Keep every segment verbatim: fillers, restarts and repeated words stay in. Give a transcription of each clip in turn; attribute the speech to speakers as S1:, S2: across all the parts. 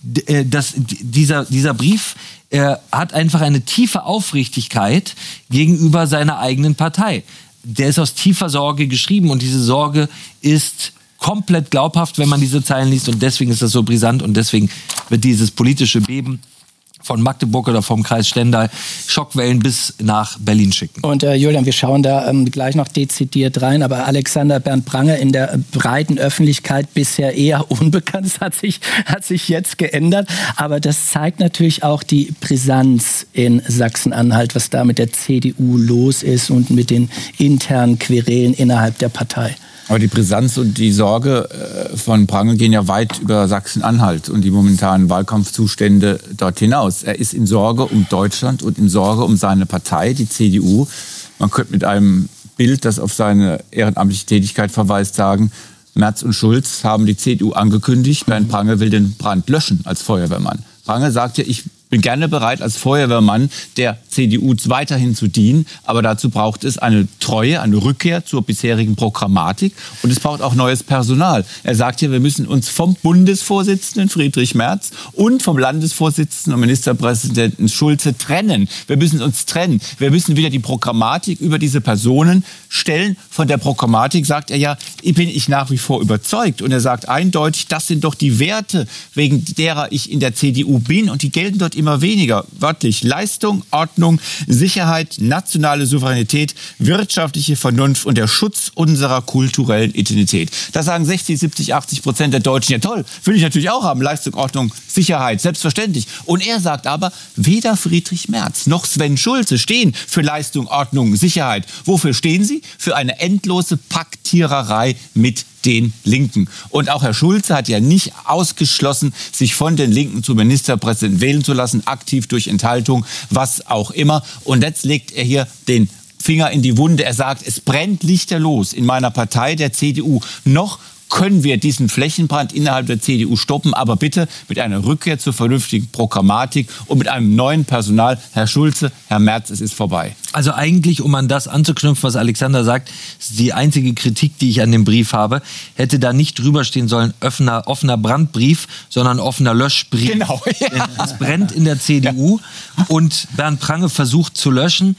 S1: äh, das, dieser, dieser Brief äh, hat einfach eine tiefe Aufrichtigkeit gegenüber seiner eigenen Partei. Der ist aus tiefer Sorge geschrieben und diese Sorge ist komplett glaubhaft, wenn man diese Zeilen liest und deswegen ist das so brisant und deswegen wird dieses politische Beben von Magdeburg oder vom Kreis Stendal Schockwellen bis nach Berlin schicken.
S2: Und äh, Julian, wir schauen da ähm, gleich noch dezidiert rein, aber Alexander Bernd Pranger in der breiten Öffentlichkeit bisher eher unbekannt, das hat sich, hat sich jetzt geändert, aber das zeigt natürlich auch die Brisanz in Sachsen-Anhalt, was da mit der C D U los ist und mit den internen Querelen innerhalb der Partei.
S3: Aber die Brisanz und die Sorge von Pranger gehen ja weit über Sachsen-Anhalt und die momentanen Wahlkampfzustände dort hinaus. Er ist in Sorge um Deutschland und in Sorge um seine Partei, die C D U. Man könnte mit einem Bild, das auf seine ehrenamtliche Tätigkeit verweist, sagen, Merz und Schulz haben die C D U angekündigt, Bernd Pranger will den Brand löschen als Feuerwehrmann. Pranger sagt ja, ich bin gerne bereit, als Feuerwehrmann der C D U weiterhin zu dienen. Aber dazu braucht es eine Treue, eine Rückkehr zur bisherigen Programmatik. Und es braucht auch neues Personal. Er sagt hier, wir müssen uns vom Bundesvorsitzenden Friedrich Merz und vom Landesvorsitzenden und Ministerpräsidenten Schulze trennen. Wir müssen uns trennen. Wir müssen wieder die Programmatik über diese Personen stellen. Von der Programmatik sagt er ja, bin ich nach wie vor überzeugt. Und er sagt eindeutig, das sind doch die Werte, wegen derer ich in der C D U bin. Und die gelten dort immer weniger. Wörtlich Leistung, Ordnung, Sicherheit, nationale Souveränität, wirtschaftliche Vernunft und der Schutz unserer kulturellen Identität. Das sagen sechzig, siebzig, achtzig Prozent der Deutschen. Ja toll, will ich natürlich auch haben. Leistung, Ordnung, Sicherheit, selbstverständlich. Und er sagt aber, weder Friedrich Merz noch Sven Schulze stehen für Leistung, Ordnung, Sicherheit. Wofür stehen sie? Für eine endlose Paktiererei mit den Linken. Und auch Herr Schulze hat ja nicht ausgeschlossen, sich von den Linken zum Ministerpräsidenten wählen zu lassen, aktiv durch Enthaltung, was auch immer. Und jetzt legt er hier den Finger in die Wunde. Er sagt, es brennt lichterlos in meiner Partei, der C D U. Noch können wir diesen Flächenbrand innerhalb der C D U stoppen, aber bitte mit einer Rückkehr zur vernünftigen Programmatik und mit einem neuen Personal. Herr Schulze, Herr Merz, es ist vorbei.
S1: Also eigentlich, um an das anzuknüpfen, was Alexander sagt, ist die einzige Kritik, die ich an dem Brief habe, hätte da nicht drüber stehen sollen, offener, offener Brandbrief, sondern offener Löschbrief.
S3: Genau. Ja.
S1: Es brennt in der C D U ja. Und Bernd Pranger versucht zu löschen.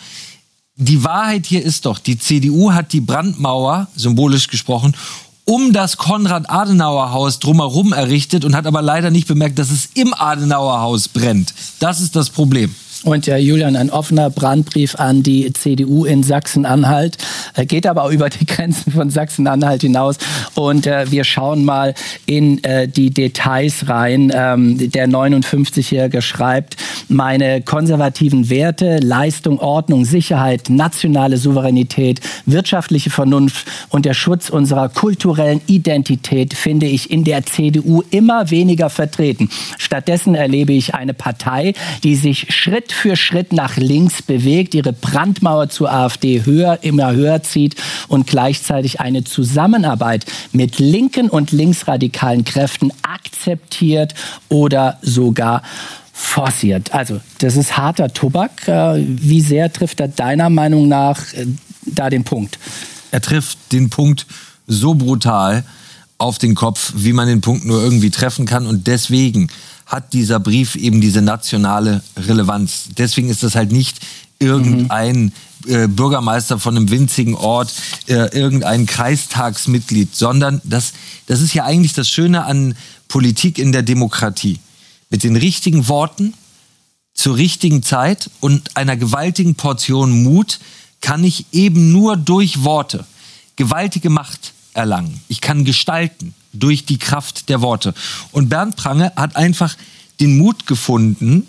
S1: Die Wahrheit hier ist doch, die C D U hat die Brandmauer, symbolisch gesprochen, um das Konrad-Adenauer-Haus drumherum errichtet und hat aber leider nicht bemerkt, dass es im Adenauer-Haus brennt. Das ist das Problem.
S2: Und ja, Julian, ein offener Brandbrief an die C D U in Sachsen-Anhalt, äh, geht aber auch über die Grenzen von Sachsen-Anhalt hinaus. Und äh, wir schauen mal in äh, die Details rein. Ähm, der neunundfünfzigjährige schreibt, meine konservativen Werte, Leistung, Ordnung, Sicherheit, nationale Souveränität, wirtschaftliche Vernunft und der Schutz unserer kulturellen Identität finde ich in der C D U immer weniger vertreten. Stattdessen erlebe ich eine Partei, die sich Schritt für Schritt nach links bewegt, ihre Brandmauer zur AfD höher, immer höher zieht und gleichzeitig eine Zusammenarbeit mit linken und linksradikalen Kräften akzeptiert oder sogar forciert. Also das ist harter Tobak. Wie sehr trifft er deiner Meinung nach da den Punkt?
S1: Er trifft den Punkt so brutal auf den Kopf, wie man den Punkt nur irgendwie treffen kann. Und deswegen hat dieser Brief eben diese nationale Relevanz. Deswegen ist das halt nicht irgendein mhm. äh, Bürgermeister von einem winzigen Ort, äh, irgendein Kreistagsmitglied, sondern das, das ist ja eigentlich das Schöne an Politik in der Demokratie. Mit den richtigen Worten, zur richtigen Zeit und einer gewaltigen Portion Mut kann ich eben nur durch Worte gewaltige Macht erlangen. Ich kann gestalten durch die Kraft der Worte. Und Bernd Pranger hat einfach den Mut gefunden,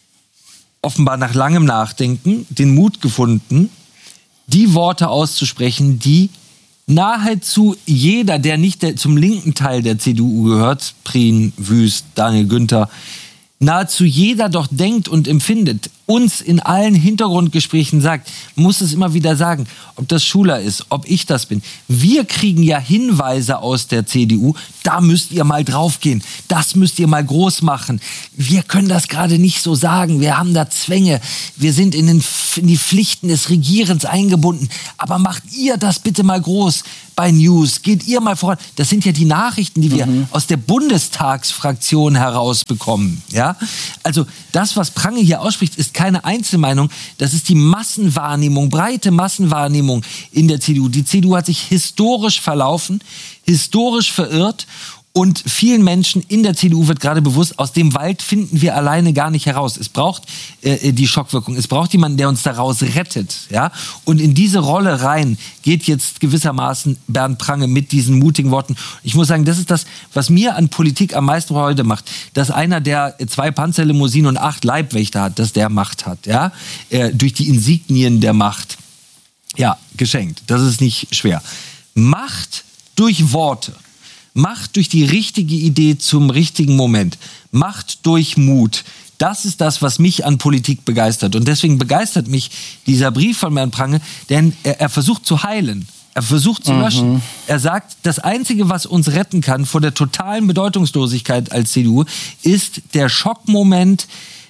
S1: offenbar nach langem Nachdenken, den Mut gefunden, die Worte auszusprechen, die nahezu jeder, der nicht der, zum linken Teil der C D U gehört, Prien, Wüst, Daniel Günther, nahezu jeder doch denkt und empfindet, uns in allen Hintergrundgesprächen sagt, muss es immer wieder sagen, ob das Schuler ist, ob ich das bin. Wir kriegen ja Hinweise aus der C D U, da müsst ihr mal draufgehen, das müsst ihr mal groß machen. Wir können das gerade nicht so sagen, wir haben da Zwänge, wir sind in, den, in die Pflichten des Regierens eingebunden, aber macht ihr das bitte mal groß. bei News, geht ihr mal voran. Das sind ja die Nachrichten, die wir mhm. aus der Bundestagsfraktion herausbekommen. Ja? Also das, was Prange hier ausspricht, ist keine Einzelmeinung. Das ist die Massenwahrnehmung, breite Massenwahrnehmung in der C D U. Die C D U hat sich historisch verlaufen, historisch verirrt. Und vielen Menschen in der C D U wird gerade bewusst, aus dem Wald finden wir alleine gar nicht heraus. Es braucht äh, die Schockwirkung. Es braucht jemanden, der uns daraus rettet. Ja? Und in diese Rolle rein geht jetzt gewissermaßen Bernd Prange mit diesen mutigen Worten. Ich muss sagen, das ist das, was mir an Politik am meisten Freude macht. Dass einer, der zwei Panzerlimousinen und acht Leibwächter hat, dass der Macht hat. Ja? Äh, durch die Insignien der Macht. Ja, geschenkt. Das ist nicht schwer. Macht durch Worte. Macht durch die richtige Idee zum richtigen Moment. Macht durch Mut. Das ist das, was mich an Politik begeistert. Und deswegen begeistert mich dieser Brief von Bernd Prange, denn er, er versucht zu heilen. Er versucht zu löschen. Mhm. Er sagt, das Einzige, was uns retten kann vor der totalen Bedeutungslosigkeit als C D U, ist der Schockmoment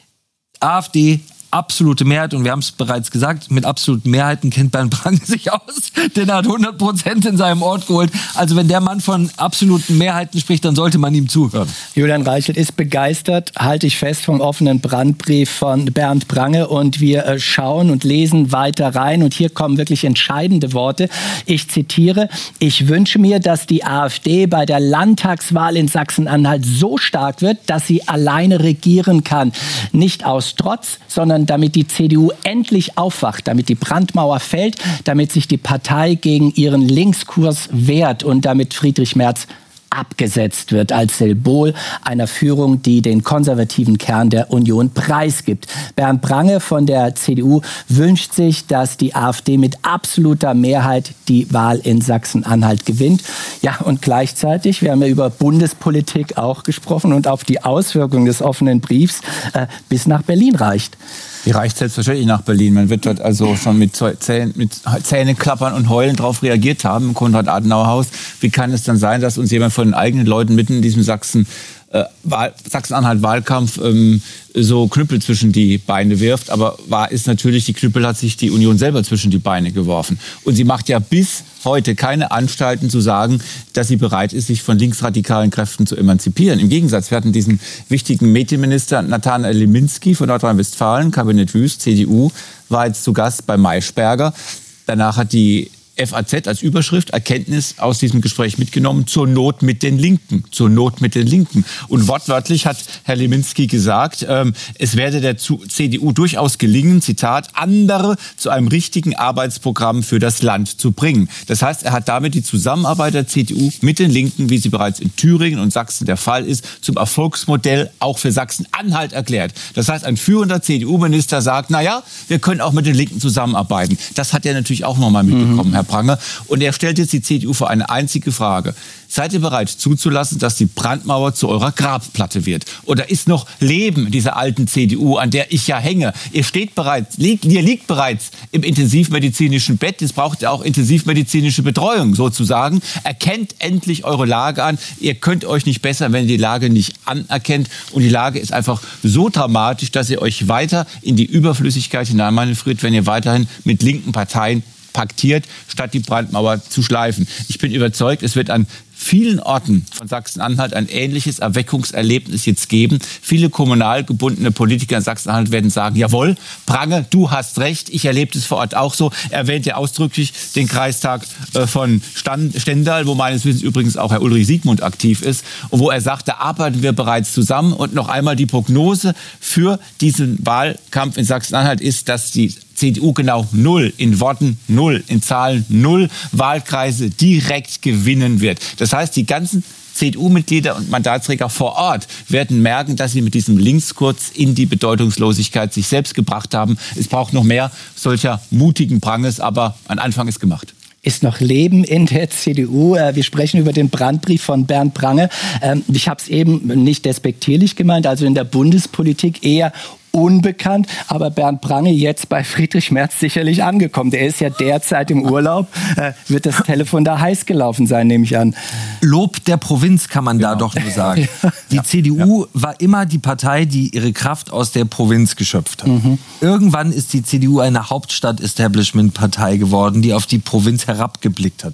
S1: AfD, absolute Mehrheit, und wir haben es bereits gesagt, mit absoluten Mehrheiten kennt Bernd Prange sich aus, denn er hat hundert Prozent in seinem Ort geholt. Also wenn der Mann von absoluten Mehrheiten spricht, dann sollte man ihm zuhören.
S2: Julian Reichelt ist begeistert, halte ich fest, vom offenen Brandbrief von Bernd Prange, und wir äh, schauen und lesen weiter rein, und hier kommen wirklich entscheidende Worte. Ich zitiere: Ich wünsche mir, dass die AfD bei der Landtagswahl in Sachsen-Anhalt so stark wird, dass sie alleine regieren kann. Nicht aus Trotz, sondern damit die C D U endlich aufwacht, damit die Brandmauer fällt, damit sich die Partei gegen ihren Linkskurs wehrt und damit Friedrich Merz abgesetzt wird als Symbol einer Führung, die den konservativen Kern der Union preisgibt. Bernd Prange von der C D U wünscht sich, dass die AfD mit absoluter Mehrheit die Wahl in Sachsen-Anhalt gewinnt. Ja, und gleichzeitig, wir haben ja über Bundespolitik auch gesprochen und auf die Auswirkungen des offenen Briefs äh, bis nach Berlin reicht.
S3: Die reicht selbstverständlich nach Berlin. Man wird dort also schon mit Zähnen, mit Zähneklappern und Heulen darauf reagiert haben im Konrad-Adenauer-Haus. Wie kann es dann sein, dass uns jemand von den eigenen Leuten mitten in diesem Sachsen, äh, Sachsen-Anhalt-Wahlkampf ähm, so Knüppel zwischen die Beine wirft? Aber wahr ist natürlich, die Knüppel hat sich die Union selber zwischen die Beine geworfen. Und sie macht ja bis heute keine Anstalten zu sagen, dass sie bereit ist, sich von linksradikalen Kräften zu emanzipieren. Im Gegensatz, wir hatten diesen wichtigen Medienminister Nathanael Liminski von Nordrhein-Westfalen, Kabinett Wüst, C D U, war jetzt zu Gast bei Maischberger. Danach hat die F A Z als Überschrift Erkenntnis aus diesem Gespräch mitgenommen: zur Not mit den Linken, zur Not mit den Linken. Und wortwörtlich hat Herr Liminski gesagt, ähm, es werde der C D U durchaus gelingen, Zitat, andere zu einem richtigen Arbeitsprogramm für das Land zu bringen. Das heißt, er hat damit die Zusammenarbeit der C D U mit den Linken, wie sie bereits in Thüringen und Sachsen der Fall ist, zum Erfolgsmodell auch für Sachsen-Anhalt erklärt. Das heißt, ein führender C D U-Minister sagt, na ja, wir können auch mit den Linken zusammenarbeiten. Das hat er natürlich auch noch mal mitbekommen, mhm. Herr Prange. Und er stellt jetzt die C D U vor eine einzige Frage: Seid ihr bereit zuzulassen, dass die Brandmauer zu eurer Grabplatte wird? Oder ist noch Leben dieser alten C D U, an der ich ja hänge? Ihr steht bereits, liegt, ihr liegt bereits im intensivmedizinischen Bett. Es braucht ja auch intensivmedizinische Betreuung sozusagen. Erkennt endlich eure Lage an. Ihr könnt euch nicht bessern, wenn ihr die Lage nicht anerkennt. Und die Lage ist einfach so dramatisch, dass ihr euch weiter in die Überflüssigkeit hineinmanövriert, wenn ihr weiterhin mit linken Parteien paktiert, statt die Brandmauer zu schleifen. Ich bin überzeugt, es wird an vielen Orten von Sachsen-Anhalt ein ähnliches Erweckungserlebnis jetzt geben. Viele kommunal gebundene Politiker in Sachsen-Anhalt werden sagen, jawohl, Prange, du hast recht, ich erlebe das vor Ort auch so. Er erwähnt ja ausdrücklich den Kreistag äh, von Stendal, wo meines Wissens übrigens auch Herr Ulrich Siegmund aktiv ist, und wo er sagt, da arbeiten wir bereits zusammen. Und noch einmal, die Prognose für diesen Wahlkampf in Sachsen-Anhalt ist, dass die C D U genau null, in Worten null, in Zahlen null Wahlkreise direkt gewinnen wird. Das heißt, die ganzen C D U-Mitglieder und Mandatsträger vor Ort werden merken, dass sie mit diesem Linkskurs in die Bedeutungslosigkeit sich selbst gebracht haben. Es braucht noch mehr solcher mutigen Pranges, aber ein Anfang ist gemacht.
S2: Ist noch Leben in der C D U. Wir sprechen über den Brandbrief von Bernd Prange. Ich habe es eben nicht despektierlich gemeint, also in der Bundespolitik eher unbekannt, aber Bernd Prange jetzt bei Friedrich Merz sicherlich angekommen. Der ist ja derzeit im Urlaub. Äh, wird das Telefon da heiß gelaufen sein, nehme ich an.
S1: Lob der Provinz kann man genau. da doch nur sagen. Die ja. C D U ja. war immer die Partei, die ihre Kraft aus der Provinz geschöpft hat. Mhm. Irgendwann ist die C D U eine Hauptstadt-Establishment-Partei geworden, die auf die Provinz herabgeblickt hat.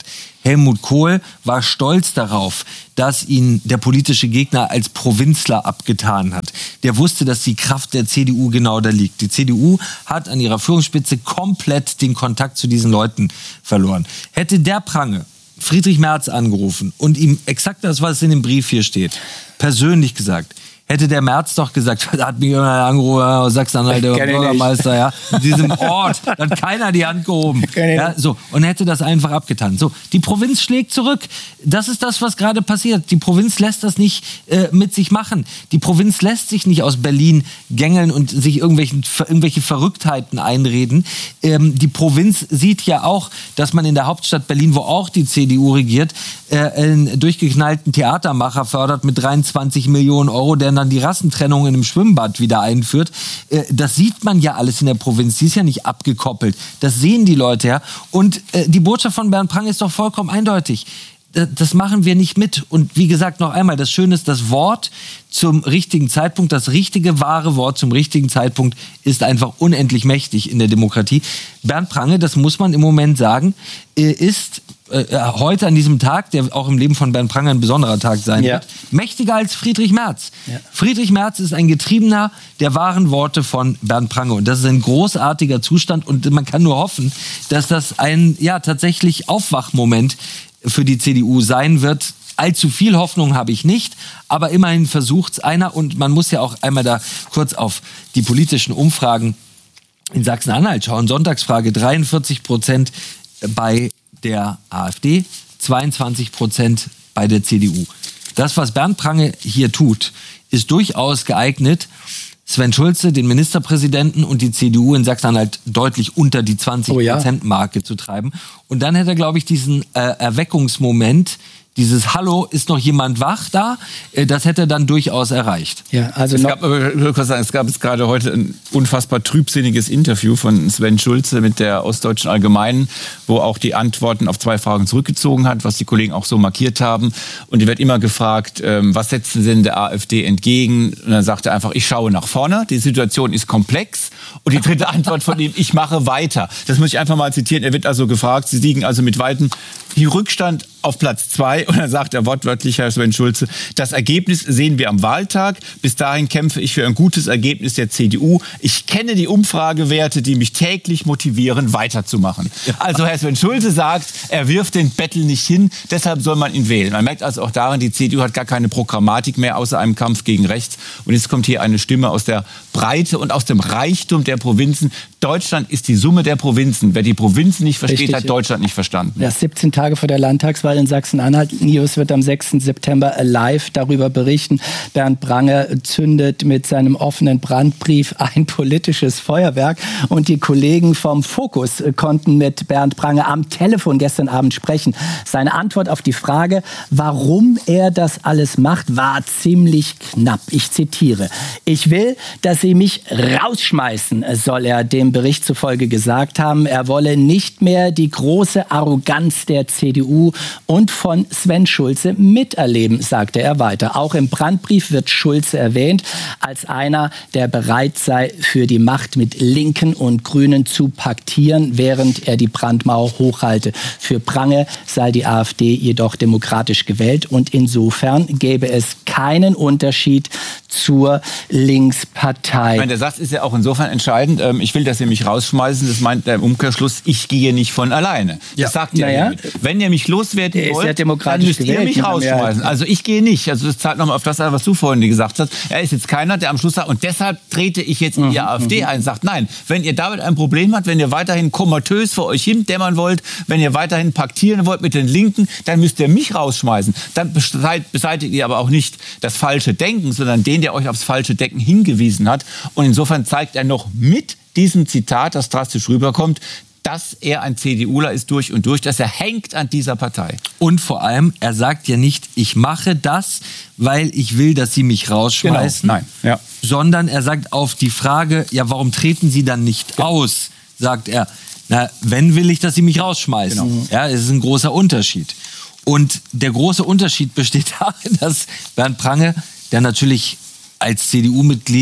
S1: Helmut Kohl war stolz darauf, dass ihn der politische Gegner als Provinzler abgetan hat. Der wusste, dass die Kraft der C D U genau da liegt. Die C D U hat an ihrer Führungsspitze komplett den Kontakt zu diesen Leuten verloren. Hätte der Prange Friedrich Merz angerufen und ihm exakt das, was in dem Brief hier steht, persönlich gesagt, hätte der Merz doch gesagt, da hat mich irgendeiner angerufen aus Sachsen-Anhalt, der Bürgermeister, ja, in diesem Ort, dann hat keiner die Hand gehoben. Ja, so, und hätte das einfach abgetan. So, die Provinz schlägt zurück. Das ist das, was gerade passiert. Die Provinz lässt das nicht äh, mit sich machen. Die Provinz lässt sich nicht aus Berlin gängeln und sich irgendwelchen, irgendwelche Verrücktheiten einreden. Ähm, die Provinz sieht ja auch, dass man in der Hauptstadt Berlin, wo auch die C D U regiert, äh, einen durchgeknallten Theatermacher fördert mit dreiundzwanzig Millionen Euro, der dann die Rassentrennung in einem Schwimmbad wieder einführt. Das sieht man ja alles in der Provinz. Die ist ja nicht abgekoppelt. Das sehen die Leute ja. Und die Botschaft von Bernd Prange ist doch vollkommen eindeutig. Das machen wir nicht mit. Und wie gesagt, noch einmal, das Schöne ist, das Wort zum richtigen Zeitpunkt, das richtige, wahre Wort zum richtigen Zeitpunkt ist einfach unendlich mächtig in der Demokratie. Bernd Prange, das muss man im Moment sagen, ist äh, heute an diesem Tag, der auch im Leben von Bernd Prange ein besonderer Tag sein ja. wird, mächtiger als Friedrich Merz. Ja. Friedrich Merz ist ein Getriebener der wahren Worte von Bernd Prange. Und das ist ein großartiger Zustand. Und man kann nur hoffen, dass das ein ja tatsächlich Aufwachmoment für die C D U sein wird. Allzu viel Hoffnung habe ich nicht, aber immerhin versucht es einer. Und man muss ja auch einmal da kurz auf die politischen Umfragen in Sachsen-Anhalt schauen. Sonntagsfrage, dreiundvierzig Prozent bei der AfD, zweiundzwanzig Prozent bei der C D U. Das, was Bernd Prange hier tut, ist durchaus geeignet, Sven Schulze, den Ministerpräsidenten, und die C D U in Sachsen-Anhalt deutlich unter die zwanzig Prozent Marke oh ja. zu treiben. Und dann hätte er, glaube ich, diesen äh, Erweckungsmoment, dieses Hallo, ist noch jemand wach da? Das hätte er dann durchaus erreicht.
S2: Ja, also
S3: es,
S2: noch
S3: gab, es gab es gerade heute ein unfassbar trübsinniges Interview von Sven Schulze mit der Ostdeutschen Allgemeinen, wo auch die Antworten auf zwei Fragen zurückgezogen hat, was die Kollegen auch so markiert haben. Und die wird immer gefragt, ähm, was setzen Sie denn der AfD entgegen? Und dann sagt er einfach, ich schaue nach vorne, die Situation ist komplex. Und die dritte Antwort von ihm, ich mache weiter. Das muss ich einfach mal zitieren. Er wird also gefragt, Sie liegen also mit weitem Rückstand auf Platz zwei. Und dann sagt er wortwörtlich, Herr Sven Schulze, das Ergebnis sehen wir am Wahltag. Bis dahin kämpfe ich für ein gutes Ergebnis der C D U. Ich kenne die Umfragewerte, die mich täglich motivieren, weiterzumachen. Also Herr Sven Schulze sagt, er wirft den Bettel nicht hin, deshalb soll man ihn wählen. Man merkt also auch daran, die C D U hat gar keine Programmatik mehr, außer einem Kampf gegen rechts. Und jetzt kommt hier eine Stimme aus der Breite und aus dem Reichtum der Provinzen. Deutschland ist die Summe der Provinzen. Wer die Provinzen nicht versteht, Richtig. hat Deutschland nicht verstanden.
S2: Ja, siebzehn Tage vor der Landtagswahl in Sachsen-Anhalt. News wird am sechsten September live darüber berichten. Bernd Prange zündet mit seinem offenen Brandbrief ein politisches Feuerwerk. Und die Kollegen vom Fokus konnten mit Bernd Prange am Telefon gestern Abend sprechen. Seine Antwort auf die Frage, warum er das alles macht, war ziemlich knapp. Ich zitiere. Ich will, dass Sie mich rausschmeißen, soll er dem Bericht zufolge gesagt haben. Er wolle nicht mehr die große Arroganz der C D U und von Sven Schulze miterleben, sagte er weiter. Auch im Brandbrief wird Schulze erwähnt als einer, der bereit sei, für die Macht mit Linken und Grünen zu paktieren, während er die Brandmauer hochhalte. Für Prange sei die AfD jedoch demokratisch gewählt und insofern gäbe es keinen Unterschied zur Linkspartei.
S3: Ich meine, der Satz ist ja auch insofern entscheidend. Ich will, dass Sie mich rausschmeißen. Das meint der im Umkehrschluss, ich gehe nicht von alleine.
S2: Ja.
S3: Das sagt er
S2: naja.
S3: damit. Wenn ihr mich loswerden
S2: er
S3: wollt,
S2: ja
S3: dann müsst ihr mich rausschmeißen. Also ich gehe nicht. Also das zahlt nochmal auf das, was du vorhin gesagt hast. Er ist jetzt keiner, der am Schluss sagt, und deshalb trete ich jetzt in die mhm. AfD ein. Sagt, nein, wenn ihr damit ein Problem habt, wenn ihr weiterhin komatös vor euch hindämmern wollt, wenn ihr weiterhin paktieren wollt mit den Linken, dann müsst ihr mich rausschmeißen. Dann beseitigt ihr aber auch nicht das falsche Denken, sondern den, der euch aufs falsche Denken hingewiesen hat. Und insofern zeigt er noch mit diesem Zitat, das drastisch rüberkommt, dass er ein CDUler ist durch und durch, dass er hängt an dieser Partei.
S1: Und vor allem, er sagt ja nicht, ich mache das, weil ich will, dass Sie mich rausschmeißen,
S3: genau. Nein. Ja.
S1: sondern er sagt auf die Frage, ja, warum treten Sie dann nicht ja. aus, sagt er, na, wenn will ich, dass Sie mich rausschmeißen. Genau. Ja, es ist ein großer Unterschied. Und der große Unterschied besteht darin, dass Bernd Prange, der natürlich als C D U-Mitglied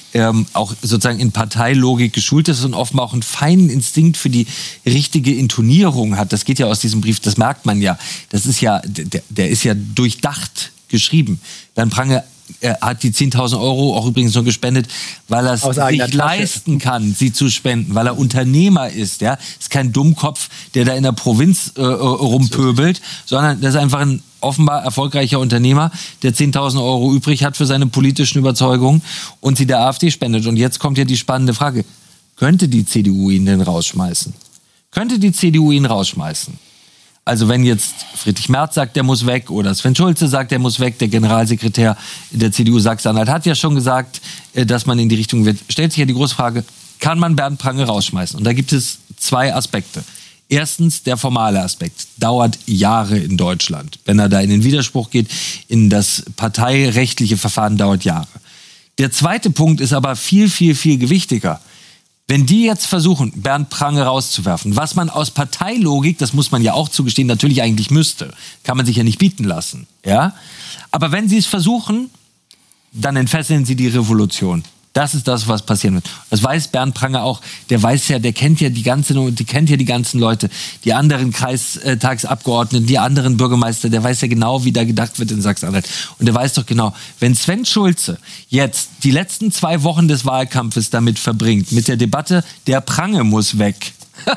S1: ähm, auch sozusagen in Parteilogik geschult ist und offenbar auch einen feinen Instinkt für die richtige Intonierung hat. Das geht ja aus diesem Brief, das merkt man ja. Das ist ja, der, der ist ja durchdacht geschrieben. Bernd Prange er hat die zehntausend Euro auch übrigens nur gespendet, weil er es sich leisten kann, sie zu spenden, weil er Unternehmer ist. Ja? Ist kein Dummkopf, der da in der Provinz äh, rumpöbelt, sondern das ist einfach ein offenbar erfolgreicher Unternehmer, der zehntausend Euro übrig hat für seine politischen Überzeugungen und sie der AfD spendet. Und jetzt kommt ja die spannende Frage, könnte die C D U ihn denn rausschmeißen? Könnte die C D U ihn rausschmeißen? Also wenn jetzt Friedrich Merz sagt, der muss weg, oder Sven Schulze sagt, der muss weg, der Generalsekretär der C D U Sachsen-Anhalt hat ja schon gesagt, dass man in die Richtung wird, stellt sich ja die große Frage, kann man Bernd Prange rausschmeißen? Und da gibt es zwei Aspekte. Erstens der formale Aspekt, dauert Jahre in Deutschland. Wenn er da in den Widerspruch geht, in das parteirechtliche Verfahren dauert Jahre. Der zweite Punkt ist aber viel, viel, viel gewichtiger. Wenn die jetzt versuchen, Bernd Prange rauszuwerfen, was man aus Parteilogik, das muss man ja auch zugestehen, natürlich eigentlich müsste, kann man sich ja nicht bieten lassen. Ja? Aber wenn sie es versuchen, dann entfesseln sie die Revolution. Das ist das, was passieren wird. Das weiß Bernd Prange auch. Der weiß ja, der kennt ja die ganze, die kennt ja die ganzen Leute, die anderen Kreistagsabgeordneten, die anderen Bürgermeister. Der weiß ja genau, wie da gedacht wird in Sachsen-Anhalt. Und der weiß doch genau, wenn Sven Schulze jetzt die letzten zwei Wochen des Wahlkampfes damit verbringt, mit der Debatte, der Prange muss weg,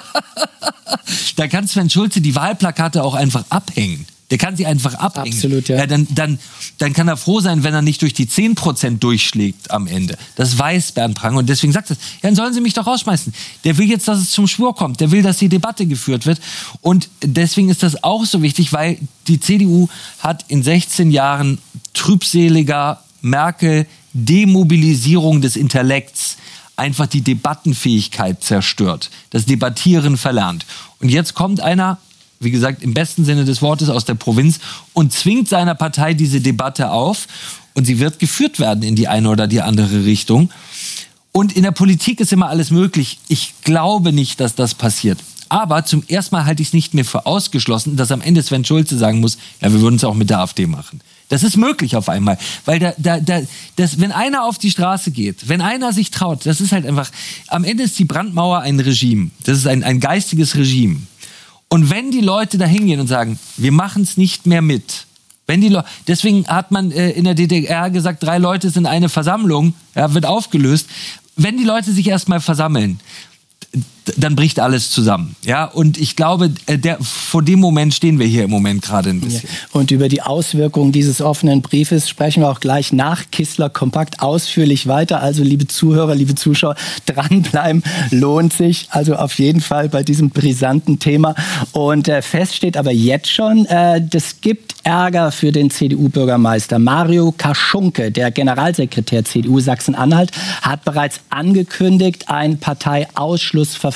S1: da kann Sven Schulze die Wahlplakate auch einfach abhängen. Der kann sie einfach abhängen.
S2: Absolut, ja.
S1: Ja, dann, dann, dann kann er froh sein, wenn er nicht durch die zehn Prozent durchschlägt am Ende. Das weiß Bernd Prange und deswegen sagt er, ja, dann sollen sie mich doch rausschmeißen. Der will jetzt, dass es zum Schwur kommt. Der will, dass die Debatte geführt wird. Und deswegen ist das auch so wichtig, weil die C D U hat in sechzehn Jahren trübseliger Merkel Demobilisierung des Intellekts einfach die Debattenfähigkeit zerstört. Das Debattieren verlernt. Und jetzt kommt einer, wie gesagt, im besten Sinne des Wortes aus der Provinz und zwingt seiner Partei diese Debatte auf und sie wird geführt werden in die eine oder die andere Richtung. Und in der Politik ist immer alles möglich. Ich glaube nicht, dass das passiert. Aber zum ersten Mal halte ich es nicht mehr für ausgeschlossen, dass am Ende Sven Schulze sagen muss, ja, wir würden es auch mit der AfD machen. Das ist möglich auf einmal, weil da, da, da, das, wenn einer auf die Straße geht, wenn einer sich traut, das ist halt einfach, am Ende ist die Brandmauer ein Regime. Das ist ein, ein geistiges Regime. Und wenn die Leute da hingehen und sagen, wir machen es nicht mehr mit, wenn die Le- deswegen hat man äh, in der D D R gesagt, drei Leute sind eine Versammlung, ja, wird aufgelöst. Wenn die Leute sich erstmal versammeln, dann bricht alles zusammen. Ja, und ich glaube, der, vor dem Moment stehen wir hier im Moment gerade ein bisschen.
S2: Und über die Auswirkungen dieses offenen Briefes sprechen wir auch gleich nach Kistler Kompakt ausführlich weiter. Also liebe Zuhörer, liebe Zuschauer, dranbleiben lohnt sich. Also auf jeden Fall bei diesem brisanten Thema. Und äh, fest steht aber jetzt schon, äh, das gibt Ärger für den C D U-Bürgermeister. Mario Kaschunke, der Generalsekretär C D U Sachsen-Anhalt, hat bereits angekündigt, ein Parteiausschlussverfahren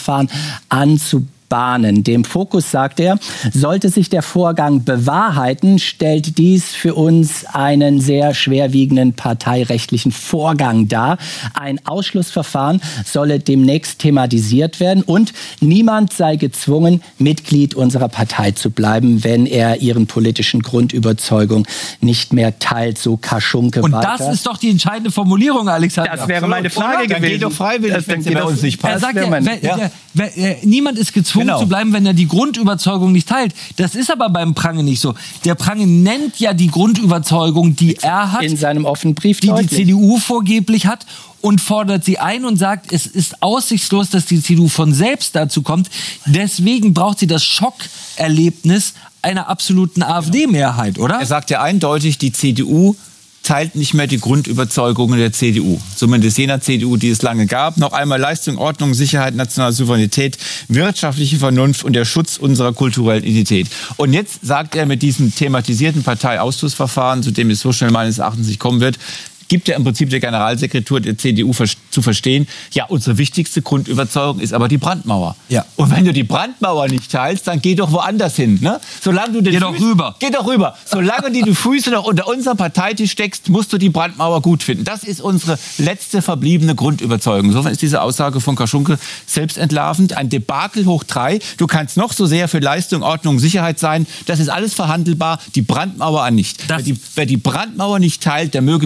S2: anzubahnen. Dem Fokus, sagt er, sollte sich der Vorgang bewahrheiten, stellt dies für uns einen sehr schwerwiegenden parteirechtlichen Vorgang dar. Ein Ausschlussverfahren solle demnächst thematisiert werden und niemand sei gezwungen, Mitglied unserer Partei zu bleiben, wenn er ihren politischen Grundüberzeugung nicht mehr teilt, so Kaschunke
S1: und
S2: weiter.
S1: Das ist doch die entscheidende Formulierung, Alexander.
S2: Das wäre meine Frage
S3: Oder? Dann
S2: gewesen.
S3: geht doch freiwillig, wenn es bei uns nicht passt.
S1: Er sagt ja,
S2: mein,
S1: wer,
S2: ja.
S1: Der, wer, äh, niemand ist gezwungen
S3: Genau.
S1: zu bleiben, wenn er die Grundüberzeugung nicht teilt. Das ist aber beim Prange nicht so. Der Prange nennt ja die Grundüberzeugung, die er hat,
S2: in seinem offenen Brief
S1: die
S2: deutlich.
S1: die C D U vorgeblich hat, und fordert sie ein und sagt, es ist aussichtslos, dass die C D U von selbst dazu kommt. Deswegen braucht sie das Schockerlebnis einer absoluten AfD-Mehrheit, oder?
S3: Er sagt ja eindeutig, die C D U teilt nicht mehr die Grundüberzeugungen der C D U. Zumindest jener C D U, die es lange gab. Noch einmal Leistung, Ordnung, Sicherheit, nationale Souveränität, wirtschaftliche Vernunft und der Schutz unserer kulturellen Identität. Und jetzt sagt er mit diesem thematisierten Parteiausschlussverfahren, zu dem es so schnell meines Erachtens nicht kommen wird, gibt er im Prinzip der Generalsekretär der C D U zu verstehen, ja, unsere wichtigste Grundüberzeugung ist aber die Brandmauer.
S1: Ja.
S3: Und wenn du die Brandmauer nicht teilst, dann geh doch woanders hin. Ne? Solange du den
S1: Geh doch
S3: Füß-
S1: rüber.
S3: Geh doch rüber. Solange du die Füße noch unter unserem Parteitisch steckst, musst du die Brandmauer gut finden. Das ist unsere letzte verbliebene Grundüberzeugung. Insofern ist diese Aussage von Kaschunke selbstentlarvend. Ein Debakel hoch drei. Du kannst noch so sehr für Leistung, Ordnung, Sicherheit sein. Das ist alles verhandelbar. Die Brandmauer an nicht. Wer die, wer die Brandmauer nicht teilt, der möge bitte die C D U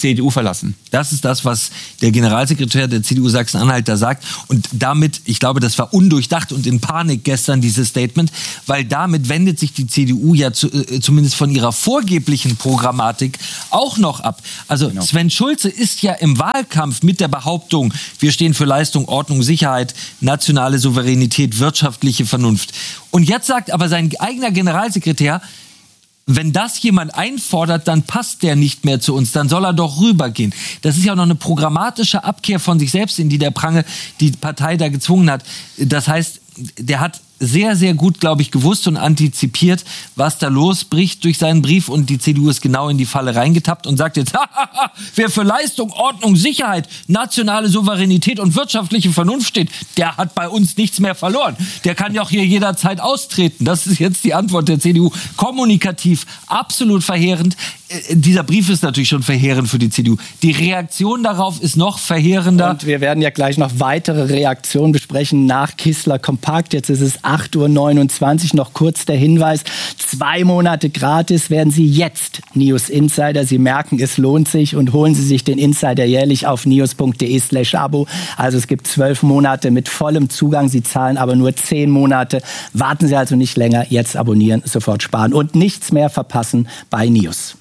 S3: C D U verlassen.
S1: Das ist das, was der Generalsekretär der C D U Sachsen-Anhalt da sagt. Und damit, ich glaube, das war undurchdacht und in Panik gestern, dieses Statement, weil damit wendet sich die C D U ja zu, äh, zumindest von ihrer vorgeblichen Programmatik auch noch ab. Also genau. Sven Schulze ist ja im Wahlkampf mit der Behauptung, wir stehen für Leistung, Ordnung, Sicherheit, nationale Souveränität, wirtschaftliche Vernunft. Und jetzt sagt aber sein eigener Generalsekretär, wenn das jemand einfordert, dann passt der nicht mehr zu uns, dann soll er doch rübergehen. Das ist ja auch noch eine programmatische Abkehr von sich selbst, in die der Prange die Partei da gezwungen hat. Das heißt, der hat sehr, sehr gut, glaube ich, gewusst und antizipiert, was da losbricht durch seinen Brief, und die C D U ist genau in die Falle reingetappt und sagt jetzt, hahaha, wer für Leistung, Ordnung, Sicherheit, nationale Souveränität und wirtschaftliche Vernunft steht, der hat bei uns nichts mehr verloren. Der kann ja auch hier jederzeit austreten. Das ist jetzt die Antwort der C D U. Kommunikativ absolut verheerend. Äh, dieser Brief ist natürlich schon verheerend für die C D U. Die Reaktion darauf ist noch verheerender.
S2: Und wir werden ja gleich noch weitere Reaktionen besprechen nach Kissler Kompakt. Jetzt ist es acht Uhr neunundzwanzig, noch kurz der Hinweis. Zwei Monate gratis werden Sie jetzt News Insider. Sie merken, es lohnt sich, und holen Sie sich den Insider jährlich auf news.de slash Abo. Also es gibt zwölf Monate mit vollem Zugang. Sie zahlen aber nur zehn Monate. Warten Sie also nicht länger. Jetzt abonnieren, sofort sparen und nichts mehr verpassen bei News.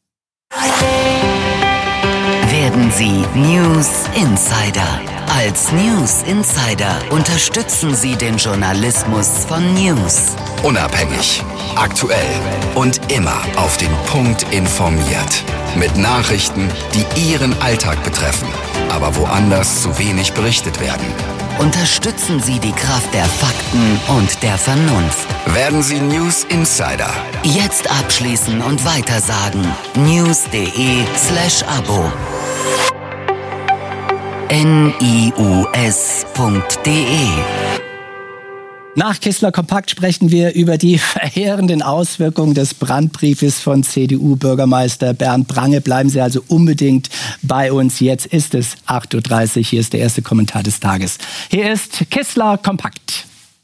S4: Werden Sie News Insider. Als News Insider unterstützen Sie den Journalismus von News.
S5: Unabhängig, aktuell und immer auf den Punkt informiert. Mit Nachrichten, die Ihren Alltag betreffen, aber woanders zu wenig berichtet werden.
S4: Unterstützen Sie die Kraft der Fakten und der Vernunft.
S5: Werden Sie News Insider.
S4: Jetzt abschließen und weitersagen. news.de slash Abo. N-I-U-S punkt de.
S2: Nach Kissler Kompakt sprechen wir über die verheerenden Auswirkungen des Brandbriefes von C D U-Bürgermeister Bernd Prange. Bleiben Sie also unbedingt bei uns. Jetzt ist es acht Uhr dreißig. Hier ist der erste Kommentar des Tages. Hier ist Kissler Kompakt.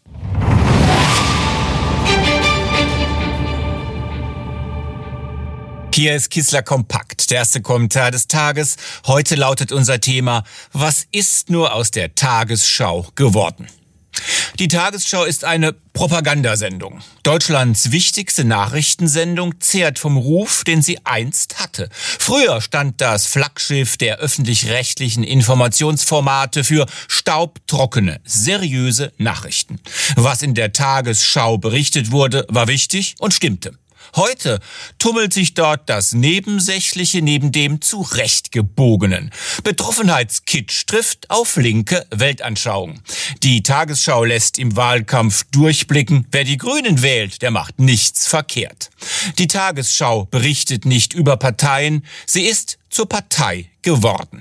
S6: Hier ist Kissler Kompakt, der erste Kommentar des Tages. Heute lautet unser Thema: Was ist nur aus der Tagesschau geworden? Die Tagesschau ist eine Propagandasendung. Deutschlands wichtigste Nachrichtensendung zehrt vom Ruf, den sie einst hatte. Früher stand das Flaggschiff der öffentlich-rechtlichen Informationsformate für staubtrockene, seriöse Nachrichten. Was in der Tagesschau berichtet wurde, war wichtig und stimmte. Heute tummelt sich dort das Nebensächliche neben dem Zurechtgebogenen. Betroffenheitskitsch trifft auf linke Weltanschauung. Die Tagesschau lässt im Wahlkampf durchblicken, wer die Grünen wählt, der macht nichts verkehrt. Die Tagesschau berichtet nicht über Parteien, sie ist zur Partei geworden.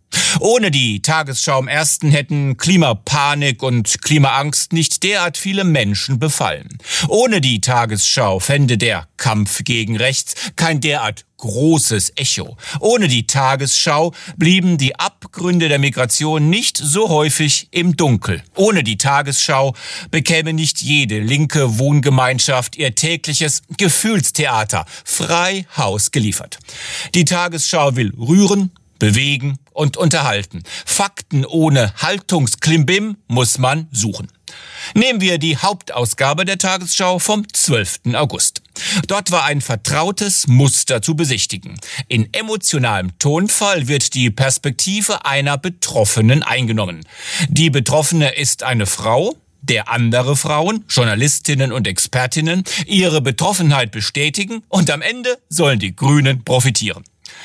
S6: Ohne die Tagesschau im Ersten hätten Klimapanik und Klimaangst nicht derart viele Menschen befallen. Ohne die Tagesschau fände der Kampf gegen rechts kein derart großes Echo. Ohne die Tagesschau blieben die Abgründe der Migration nicht so häufig im Dunkel. Ohne die Tagesschau bekäme nicht jede linke Wohngemeinschaft ihr tägliches Gefühlstheater frei Haus geliefert. Die Tagesschau will rühren, bewegen und unterhalten. Fakten ohne Haltungsklimbim muss man suchen. Nehmen wir die Hauptausgabe der Tagesschau vom zwölften August. Dort war ein vertrautes Muster zu besichtigen. In emotionalem Tonfall wird die Perspektive einer Betroffenen eingenommen. Die Betroffene ist eine Frau, der andere Frauen, Journalistinnen und Expertinnen, ihre Betroffenheit bestätigen, und am Ende sollen die Grünen profitieren.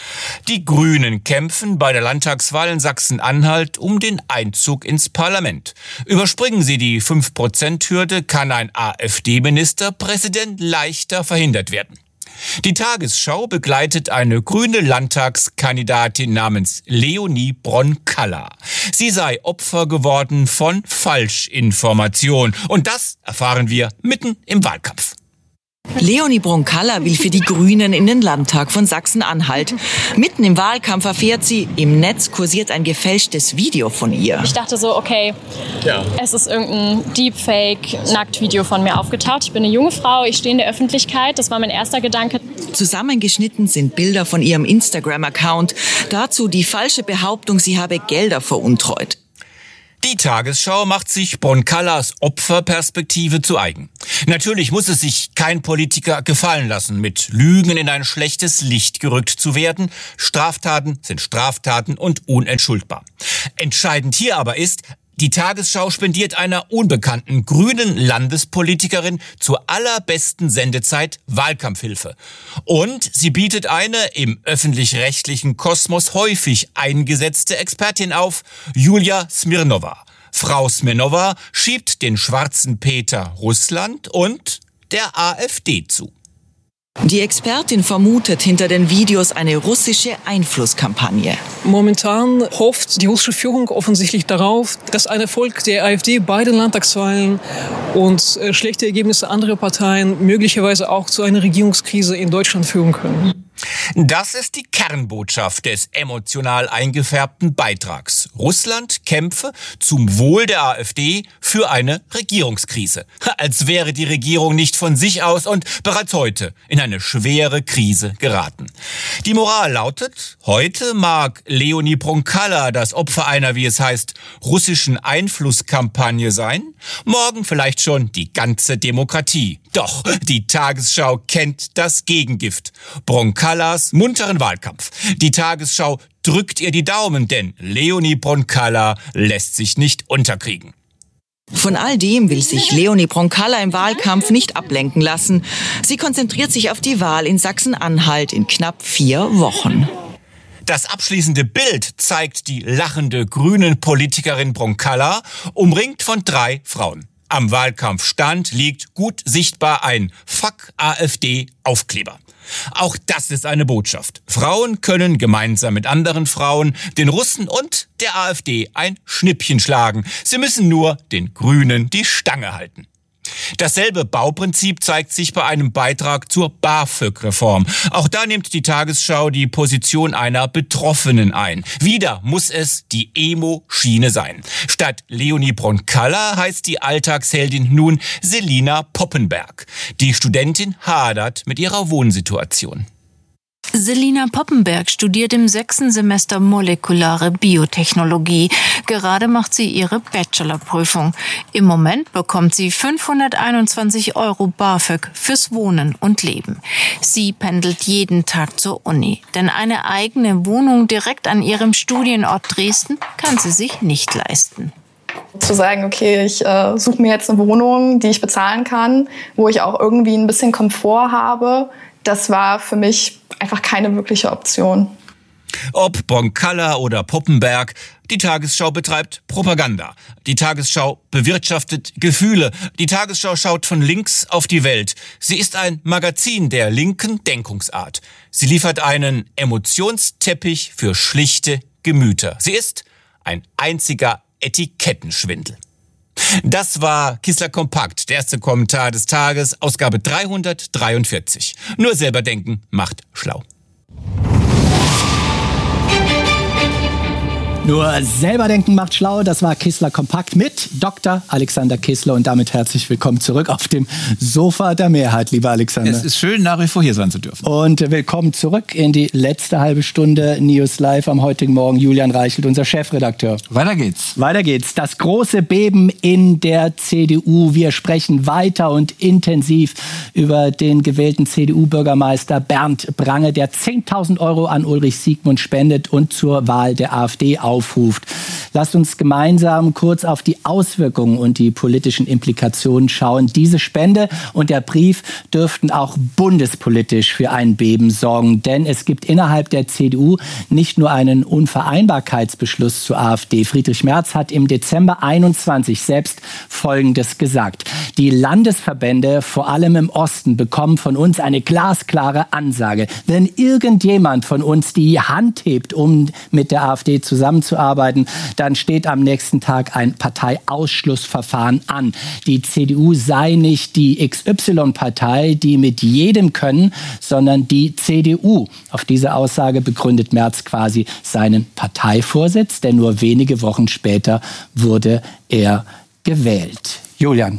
S6: Die Grünen kämpfen bei der Landtagswahl in Sachsen-Anhalt um den Einzug ins Parlament. Überspringen sie die fünf Prozent Hürde, kann ein AfD-Ministerpräsident leichter verhindert werden. Die Tagesschau begleitet eine grüne Landtagskandidatin namens Leonie Bronn-Kalla. Sie sei Opfer geworden von Falschinformation. Und das erfahren wir mitten im Wahlkampf.
S7: Leonie Bronkalla will für die Grünen in den Landtag von Sachsen-Anhalt. Mitten im Wahlkampf erfährt sie, im Netz kursiert ein gefälschtes Video von ihr.
S8: Ich dachte so, okay, ja. Es ist irgendein Deepfake-Nacktvideo von mir aufgetaucht. Ich bin eine junge Frau, ich stehe in der Öffentlichkeit. Das war mein erster Gedanke.
S7: Zusammengeschnitten sind Bilder von ihrem Instagram-Account. Dazu die falsche Behauptung, sie habe Gelder veruntreut.
S6: Die Tagesschau macht sich Bronkallas Opferperspektive zu eigen. Natürlich muss es sich kein Politiker gefallen lassen, mit Lügen in ein schlechtes Licht gerückt zu werden. Straftaten sind Straftaten und unentschuldbar. Entscheidend hier aber ist, die Tagesschau spendiert einer unbekannten grünen Landespolitikerin zur allerbesten Sendezeit Wahlkampfhilfe. Und sie bietet eine im öffentlich-rechtlichen Kosmos häufig eingesetzte Expertin auf, Julia Smirnova. Frau Smirnova schiebt den schwarzen Peter Russland und der AfD zu.
S7: Die Expertin vermutet hinter den Videos eine russische Einflusskampagne.
S9: Momentan hofft die russische Führung offensichtlich darauf, dass ein Erfolg der AfD bei den Landtagswahlen und äh, schlechte Ergebnisse anderer Parteien möglicherweise auch zu einer Regierungskrise in Deutschland führen können.
S6: Das ist die Kernbotschaft des emotional eingefärbten Beitrags. Russland kämpfe zum Wohl der AfD für eine Regierungskrise. Als wäre die Regierung nicht von sich aus und bereits heute in eine schwere Krise geraten. Die Moral lautet, heute mag Leonie Bronkalla das Opfer einer, wie es heißt, russischen Einflusskampagne sein, morgen vielleicht schon die ganze Demokratie. Doch die Tagesschau kennt das Gegengift. Bronkallas munteren Wahlkampf. Die Tagesschau drückt ihr die Daumen, denn Leonie Bronkalla lässt sich nicht unterkriegen.
S7: Von all dem will sich Leonie Bronkalla im Wahlkampf nicht ablenken lassen. Sie konzentriert sich auf die Wahl in Sachsen-Anhalt in knapp vier Wochen.
S6: Das abschließende Bild zeigt die lachende grünen Politikerin Bronkalla, umringt von drei Frauen. Am Wahlkampfstand liegt gut sichtbar ein Fuck AfD-Aufkleber. Auch das ist eine Botschaft. Frauen können gemeinsam mit anderen Frauen den Russen und der AfD ein Schnippchen schlagen. Sie müssen nur den Grünen die Stange halten. Dasselbe Bauprinzip zeigt sich bei einem Beitrag zur BAföG-Reform. Auch da nimmt die Tagesschau die Position einer Betroffenen ein. Wieder muss es die Emo-Schiene sein. Statt Leonie Bronkalla heißt die Alltagsheldin nun Selina Poppenberg. Die Studentin hadert mit ihrer Wohnsituation.
S10: Selina Poppenberg studiert im sechsten Semester molekulare Biotechnologie. Gerade macht sie ihre Bachelorprüfung. Im Moment bekommt sie fünfhunderteinundzwanzig Euro BAföG fürs Wohnen und Leben. Sie pendelt jeden Tag zur Uni, denn eine eigene Wohnung direkt an ihrem Studienort Dresden kann sie sich nicht leisten.
S11: Zu sagen, okay, ich äh, suche mir jetzt eine Wohnung, die ich bezahlen kann, wo ich auch irgendwie ein bisschen Komfort habe, das war für mich einfach keine wirkliche Option.
S6: Ob Bronkalla oder Poppenberg, die Tagesschau betreibt Propaganda. Die Tagesschau bewirtschaftet Gefühle. Die Tagesschau schaut von links auf die Welt. Sie ist ein Magazin der linken Denkungsart. Sie liefert einen Emotionsteppich für schlichte Gemüter. Sie ist ein einziger Etikettenschwindel. Das war Kissler Kompakt, der erste Kommentar des Tages, Ausgabe dreihundertdreiundvierzig. Nur selber denken macht schlau.
S2: Nur selber denken macht schlau. Das war Kissler Kompakt mit Doktor Alexander Kissler. Und damit herzlich willkommen zurück auf dem Sofa der Mehrheit, lieber Alexander.
S3: Es ist schön, nach wie vor hier sein zu dürfen.
S2: Und willkommen zurück in die letzte halbe Stunde News Live am heutigen Morgen. Julian Reichelt, unser Chefredakteur.
S1: Weiter geht's.
S2: Weiter geht's. Das große Beben in der C D U. Wir sprechen weiter und intensiv über den gewählten C D U-Bürgermeister Bernd Prange, der zehntausend Euro an Ulrich Siegmund spendet und zur Wahl der AfD aufruft. Lasst uns gemeinsam kurz auf die Auswirkungen und die politischen Implikationen schauen. Diese Spende und der Brief dürften auch bundespolitisch für ein Beben sorgen. Denn es gibt innerhalb der C D U nicht nur einen Unvereinbarkeitsbeschluss zur AfD. Friedrich Merz hat im Dezember einundzwanzig selbst Folgendes gesagt. Die Landesverbände, vor allem im Osten, bekommen von uns eine glasklare Ansage. Wenn irgendjemand von uns die Hand hebt, um mit der AfD zusammenzuarbeiten, dann dann steht am nächsten Tag ein Parteiausschlussverfahren an. Die C D U sei nicht die X Y-Partei, die mit jedem können, sondern die C D U. Auf diese Aussage begründet Merz quasi seinen Parteivorsitz, denn nur wenige Wochen später wurde er gewählt. Julian,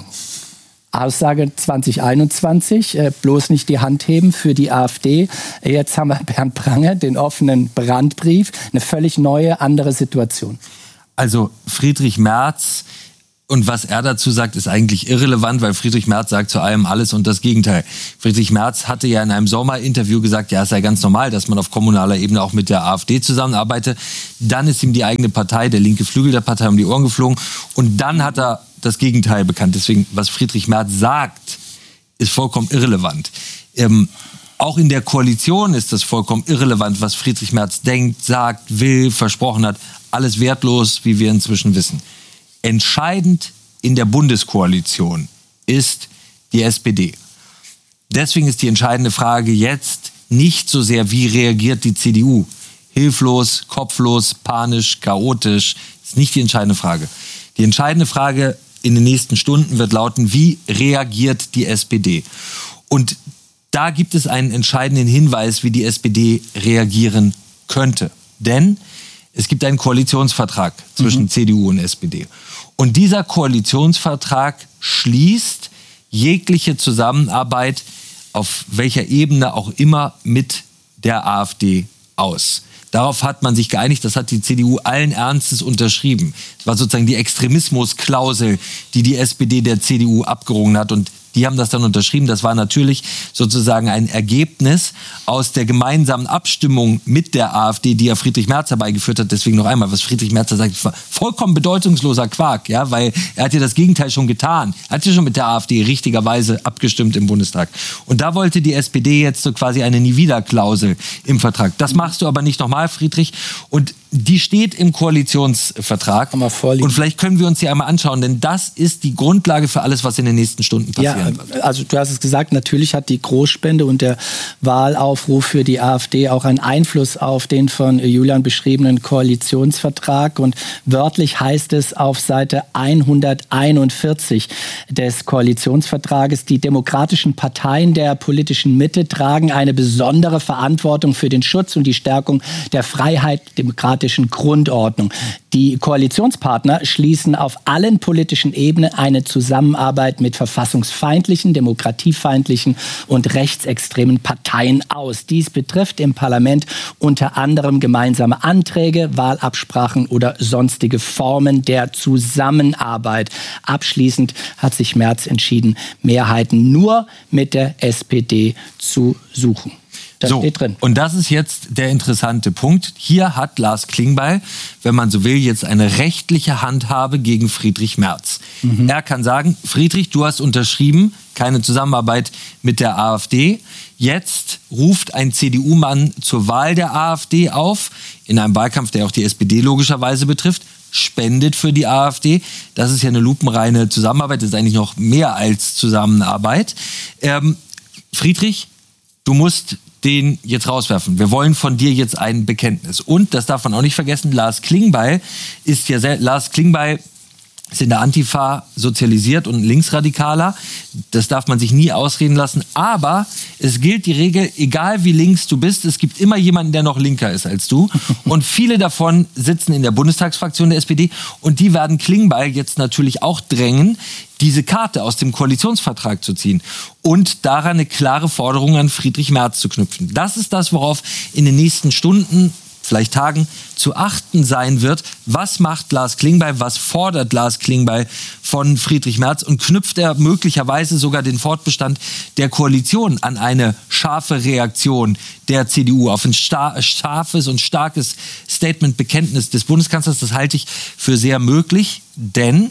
S2: Aussage zwanzig einundzwanzig, äh, bloß nicht die Hand heben für die AfD. Jetzt haben wir Bernd Pranger, den offenen Brandbrief, eine völlig neue, andere Situation.
S1: Also Friedrich Merz und was er dazu sagt, ist eigentlich irrelevant, weil Friedrich Merz sagt zu allem alles und das Gegenteil. Friedrich Merz hatte ja in einem Sommerinterview gesagt, ja, es sei ganz normal, dass man auf kommunaler Ebene auch mit der AfD zusammenarbeitet. Dann ist ihm die eigene Partei, der linke Flügel der Partei, um die Ohren geflogen und dann hat er das Gegenteil bekannt. Deswegen, was Friedrich Merz sagt, ist vollkommen irrelevant. Ähm, auch in der Koalition ist das vollkommen irrelevant, was Friedrich Merz denkt, sagt, will, versprochen hat. Alles wertlos, wie wir inzwischen wissen. Entscheidend in der Bundeskoalition ist die S P D. Deswegen ist die entscheidende Frage jetzt nicht so sehr, wie reagiert die C D U. Hilflos, kopflos, panisch, chaotisch, ist nicht die entscheidende Frage. Die entscheidende Frage in den nächsten Stunden wird lauten, wie reagiert die S P D? Und da gibt es einen entscheidenden Hinweis, wie die S P D reagieren könnte. Denn es gibt einen Koalitionsvertrag zwischen mhm. C D U und S P D. Und dieser Koalitionsvertrag schließt jegliche Zusammenarbeit auf welcher Ebene auch immer mit der AfD aus. Darauf hat man sich geeinigt, das hat die C D U allen Ernstes unterschrieben. Das war sozusagen die Extremismusklausel, die die S P D der C D U abgerungen hat und die haben das dann unterschrieben. Das war natürlich sozusagen ein Ergebnis aus der gemeinsamen Abstimmung mit der AfD, die ja Friedrich Merz herbeigeführt hat. Deswegen noch einmal, was Friedrich Merz da sagt, vollkommen bedeutungsloser Quark, ja, weil er hat ja das Gegenteil schon getan. Er hat ja schon mit der AfD richtigerweise abgestimmt im Bundestag. Und da wollte die S P D jetzt so quasi eine Nie-Wieder-Klausel im Vertrag. Das machst du aber nicht nochmal, Friedrich. Und die steht im Koalitionsvertrag. Und vielleicht können wir uns die einmal anschauen, denn das ist die Grundlage für alles, was in den nächsten Stunden passieren wird.
S2: Ja, also du hast es gesagt, natürlich hat die Großspende und der Wahlaufruf für die AfD auch einen Einfluss auf den von Julian beschriebenen Koalitionsvertrag. Und wörtlich heißt es auf Seite hunderteinundvierzig des Koalitionsvertrages, die demokratischen Parteien der politischen Mitte tragen eine besondere Verantwortung für den Schutz und die Stärkung der Freiheit, demokratischen Grundordnung. Die Koalitionspartner schließen auf allen politischen Ebenen eine Zusammenarbeit mit verfassungsfeindlichen, demokratiefeindlichen und rechtsextremen Parteien aus. Dies betrifft im Parlament unter anderem gemeinsame Anträge, Wahlabsprachen oder sonstige Formen der Zusammenarbeit. Abschließend hat sich Merz entschieden, Mehrheiten nur mit der S P D zu suchen. Das
S1: so,
S2: steht drin.
S1: Und das ist jetzt der interessante Punkt. Hier hat Lars Klingbeil, wenn man so will, jetzt eine rechtliche Handhabe gegen Friedrich Merz. Mhm. Er kann sagen, Friedrich, du hast unterschrieben, keine Zusammenarbeit mit der AfD. Jetzt ruft ein C D U-Mann zur Wahl der AfD auf, in einem Wahlkampf, der auch die S P D logischerweise betrifft, spendet für die AfD. Das ist ja eine lupenreine Zusammenarbeit, das ist eigentlich noch mehr als Zusammenarbeit. Ähm, Friedrich, du musst den jetzt rauswerfen. Wir wollen von dir jetzt ein Bekenntnis. Und, das darf man auch nicht vergessen, Lars Klingbeil ist ja sehr, Lars Klingbeil ist in der Antifa sozialisiert und Linksradikaler. Das darf man sich nie ausreden lassen. Aber es gilt die Regel, egal wie links du bist, es gibt immer jemanden, der noch linker ist als du. Und viele davon sitzen in der Bundestagsfraktion der S P D. Und die werden Klingbeil jetzt natürlich auch drängen, diese Karte aus dem Koalitionsvertrag zu ziehen und daran eine klare Forderung an Friedrich Merz zu knüpfen. Das ist das, worauf in den nächsten Stunden, vielleicht Tagen, zu achten sein wird. Was macht Lars Klingbeil, was fordert Lars Klingbeil von Friedrich Merz und knüpft er möglicherweise sogar den Fortbestand der Koalition an eine scharfe Reaktion der C D U, auf ein star- scharfes und starkes Statement, Bekenntnis des Bundeskanzlers. Das halte ich für sehr möglich, denn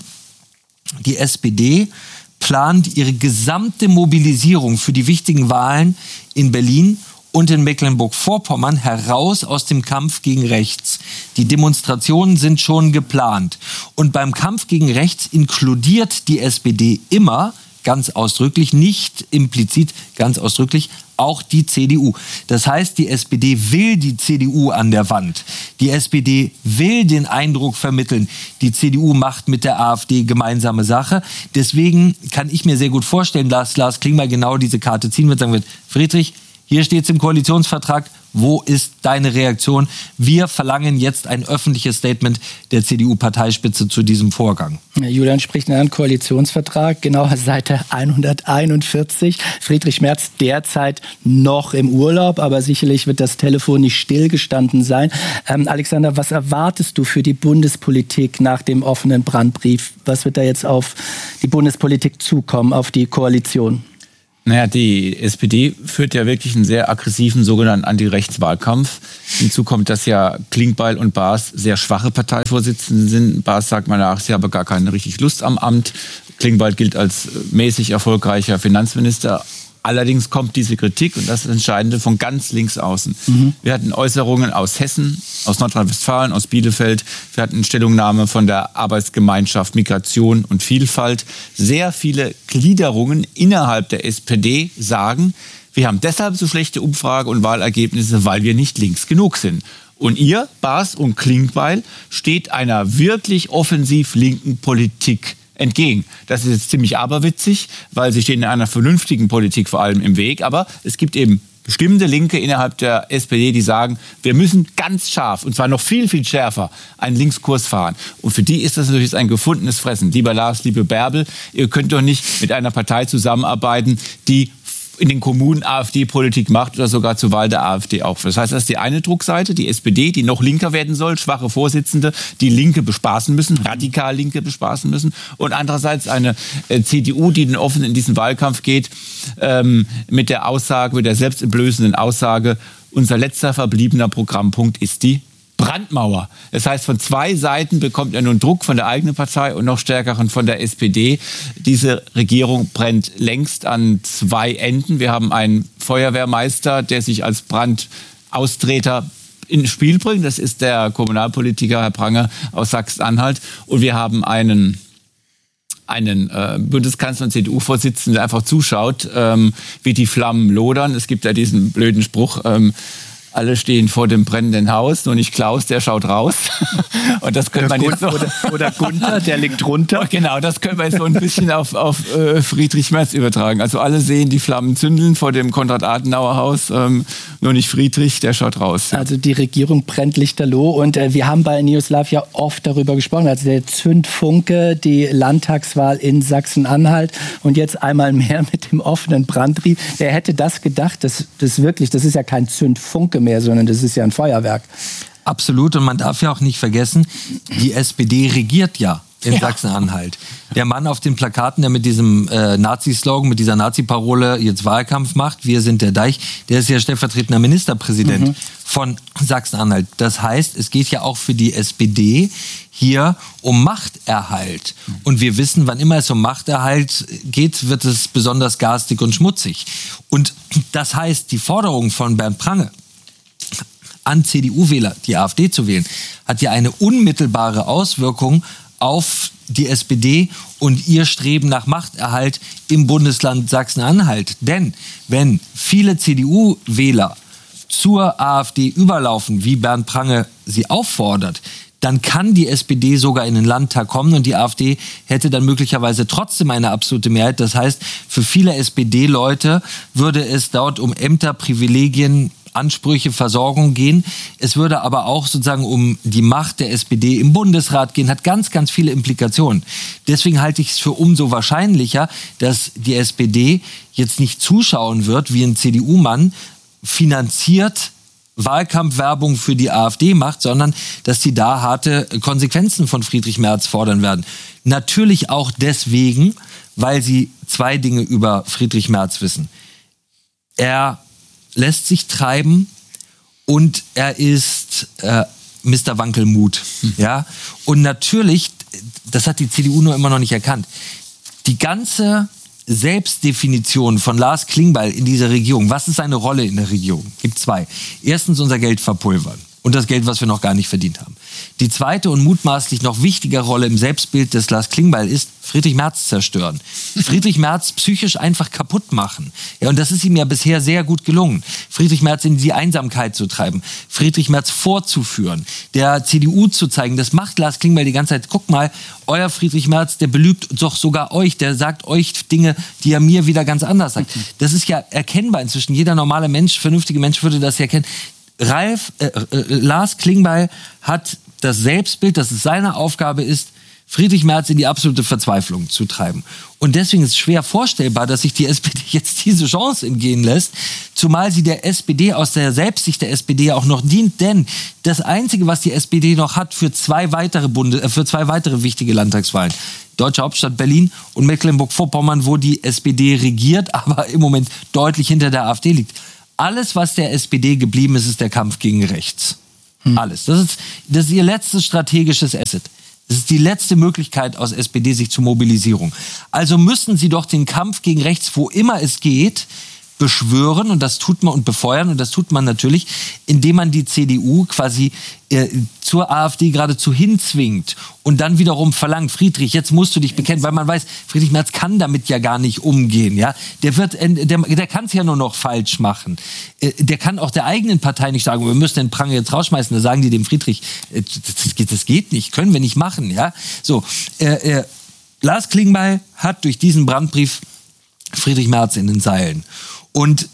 S1: die S P D plant ihre gesamte Mobilisierung für die wichtigen Wahlen in Berlin und in Mecklenburg-Vorpommern heraus aus dem Kampf gegen rechts. Die Demonstrationen sind schon geplant. Und beim Kampf gegen rechts inkludiert die S P D immer, ganz ausdrücklich, nicht implizit, ganz ausdrücklich, auch die C D U. Das heißt, die S P D will die C D U an der Wand. Die S P D will den Eindruck vermitteln, die C D U macht mit der AfD gemeinsame Sache. Deswegen kann ich mir sehr gut vorstellen, dass Lars Klingbeil genau diese Karte ziehen wird, sagen wird, Friedrich, hier steht es im Koalitionsvertrag, wo ist deine Reaktion? Wir verlangen jetzt ein öffentliches Statement der C D U-Parteispitze zu diesem Vorgang.
S2: Ja, Julian spricht einen Koalitionsvertrag, genau Seite hunderteinundvierzig. Friedrich Merz derzeit noch im Urlaub, aber sicherlich wird das Telefon nicht stillgestanden sein. Ähm, Alexander, was erwartest du für die Bundespolitik nach dem offenen Brandbrief? Was wird da jetzt auf die Bundespolitik zukommen, auf die Koalition?
S3: Naja, die S P D führt ja wirklich einen sehr aggressiven sogenannten Anti-Rechts-Wahlkampf. Hinzu kommt, dass ja Klingbeil und Baas sehr schwache Parteivorsitzende sind. Baas sagt mal nach, sie habe gar keine richtig Lust am Amt. Klingbeil gilt als mäßig erfolgreicher Finanzminister. Allerdings kommt diese Kritik, und das ist das Entscheidende, von ganz links außen. Mhm. Wir hatten Äußerungen aus Hessen, aus Nordrhein-Westfalen, aus Bielefeld. Wir hatten eine Stellungnahme von der Arbeitsgemeinschaft Migration und Vielfalt. Sehr viele Gliederungen innerhalb der S P D sagen, wir haben deshalb so schlechte Umfrage- und Wahlergebnisse, weil wir nicht links genug sind. Und ihr, Baas und Klingbeil, steht einer wirklich offensiv linken Politik entgegen. Das ist jetzt ziemlich aberwitzig, weil sie stehen in einer vernünftigen Politik vor allem im Weg. Aber es gibt eben bestimmte Linke innerhalb der S P D, die sagen, wir müssen ganz scharf, und zwar noch viel, viel schärfer, einen Linkskurs fahren. Und für die ist das natürlich jetzt ein gefundenes Fressen. Lieber Lars, liebe Bärbel, ihr könnt doch nicht mit einer Partei zusammenarbeiten, die in den Kommunen AfD-Politik macht oder sogar zur Wahl der AfD auch. Das heißt, das ist die eine Druckseite, die S P D, die noch linker werden soll, schwache Vorsitzende, die Linke bespaßen müssen, radikal Linke bespaßen müssen. Und andererseits eine äh, C D U, die offen in diesen Wahlkampf geht, ähm, mit der Aussage, mit der selbstentblößenden Aussage, unser letzter verbliebener Programmpunkt ist die Brandmauer. Das heißt, von zwei Seiten bekommt er nun Druck von der eigenen Partei und noch stärkeren von der S P D. Diese Regierung brennt längst an zwei Enden. Wir haben einen Feuerwehrmeister, der sich als Brandaustreter ins Spiel bringt. Das ist der Kommunalpolitiker Herr Prange aus Sachsen-Anhalt. Und wir haben einen einen äh, Bundeskanzler und C D U-Vorsitzenden, der einfach zuschaut, ähm, wie die Flammen lodern. Es gibt ja diesen blöden Spruch, ähm, alle stehen vor dem brennenden Haus, nur nicht Klaus, der schaut raus. Und das könnte man jetzt so
S2: oder, oder Gunther, der liegt drunter.
S3: Genau, das können wir jetzt so ein bisschen auf, auf äh, Friedrich Merz übertragen. Also alle sehen die Flammen zündeln vor dem Konrad-Adenauer-Haus, ähm, nur nicht Friedrich, der schaut raus. Ja.
S2: Also die Regierung brennt lichterloh, und äh, wir haben bei News Live ja oft darüber gesprochen, also der Zündfunke, die Landtagswahl in Sachsen-Anhalt, und jetzt einmal mehr mit dem offenen Brandbrief. Wer hätte das gedacht? Das, das wirklich, das ist ja kein Zündfunke mehr, sondern das ist ja ein Feuerwerk.
S1: Absolut, und man darf ja auch nicht vergessen, die S P D regiert ja in
S2: ja.
S1: Sachsen-Anhalt. Der Mann auf den Plakaten, der mit diesem äh, Nazi-Slogan, mit dieser Nazi-Parole jetzt Wahlkampf macht, wir sind der Deich, der ist ja stellvertretender Ministerpräsident mhm. von Sachsen-Anhalt. Das heißt, es geht ja auch für die S P D hier um Machterhalt. Und wir wissen, wann immer es um Machterhalt geht, wird es besonders garstig und schmutzig. Und das heißt, die Forderung von Bernd Prange an C D U-Wähler, die AfD zu wählen, hat ja eine unmittelbare Auswirkung auf die S P D und ihr Streben nach Machterhalt im Bundesland Sachsen-Anhalt. Denn wenn viele C D U-Wähler zur AfD überlaufen, wie Bernd Prange sie auffordert, dann kann die S P D sogar in den Landtag kommen und die AfD hätte dann möglicherweise trotzdem eine absolute Mehrheit. Das heißt, für viele S P D-Leute würde es dort um Ämter, Privilegien, Ansprüche, Versorgung gehen. Es würde aber auch sozusagen um die Macht der S P D im Bundesrat gehen, hat ganz, ganz viele Implikationen. Deswegen halte ich es für umso wahrscheinlicher, dass die S P D jetzt nicht zuschauen wird, wie ein C D U-Mann finanziert Wahlkampfwerbung für die AfD macht, sondern dass sie da harte Konsequenzen von Friedrich Merz fordern werden. Natürlich auch deswegen, weil sie zwei Dinge über Friedrich Merz wissen. Er lässt sich treiben und er ist äh, Mister Wankelmut. Hm. Ja? Und natürlich, das hat die C D U nur immer noch nicht erkannt, die ganze Selbstdefinition von Lars Klingbeil in dieser Regierung, was ist seine Rolle in der Regierung? Gibt zwei. Erstens unser Geld verpulvern und das Geld, was wir noch gar nicht verdient haben. Die zweite und mutmaßlich noch wichtige Rolle im Selbstbild des Lars Klingbeil ist Friedrich Merz zerstören. Friedrich Merz psychisch einfach kaputt machen. Ja, und das ist ihm ja bisher sehr gut gelungen. Friedrich Merz in die Einsamkeit zu treiben. Friedrich Merz vorzuführen. Der C D U zu zeigen, das macht Lars Klingbeil die ganze Zeit. Guck mal, euer Friedrich Merz, der belügt doch sogar euch. Der sagt euch Dinge, die er mir wieder ganz anders sagt. Das ist ja erkennbar inzwischen. Jeder normale Mensch, vernünftige Mensch würde das ja kennen. Ralf, äh, äh, Lars Klingbeil hat das Selbstbild, dass es seine Aufgabe ist, Friedrich Merz in die absolute Verzweiflung zu treiben. Und deswegen ist es schwer vorstellbar, dass sich die S P D jetzt diese Chance entgehen lässt, zumal sie der S P D aus der Selbstsicht der S P D auch noch dient. Denn das Einzige, was die S P D noch hat für zwei weitere Bunde, äh, für zwei weitere wichtige Landtagswahlen, Deutsche Hauptstadt Berlin und Mecklenburg-Vorpommern, wo die S P D regiert, aber im Moment deutlich hinter der AfD liegt. Alles, was der S P D geblieben ist, ist der Kampf gegen rechts. Hm. Alles. Das ist, das ist ihr letztes strategisches Asset. Das ist die letzte Möglichkeit aus S P D-Sicht zur Mobilisierung. Also müssen sie doch den Kampf gegen rechts, wo immer es geht, beschwören, und das tut man, und befeuern, und das tut man natürlich, indem man die C D U quasi äh, zur AfD geradezu hinzwingt und dann wiederum verlangt, Friedrich, jetzt musst du dich bekennen, weil man weiß, Friedrich Merz kann damit ja gar nicht umgehen, ja, der wird, der, der kann es ja nur noch falsch machen, äh, der kann auch der eigenen Partei nicht sagen, wir müssen den Pranger jetzt rausschmeißen, da sagen die dem Friedrich, äh, das, geht, das geht nicht, können wir nicht machen, ja, so, äh, äh, Lars Klingbeil hat durch diesen Brandbrief Friedrich Merz in den Seilen. Und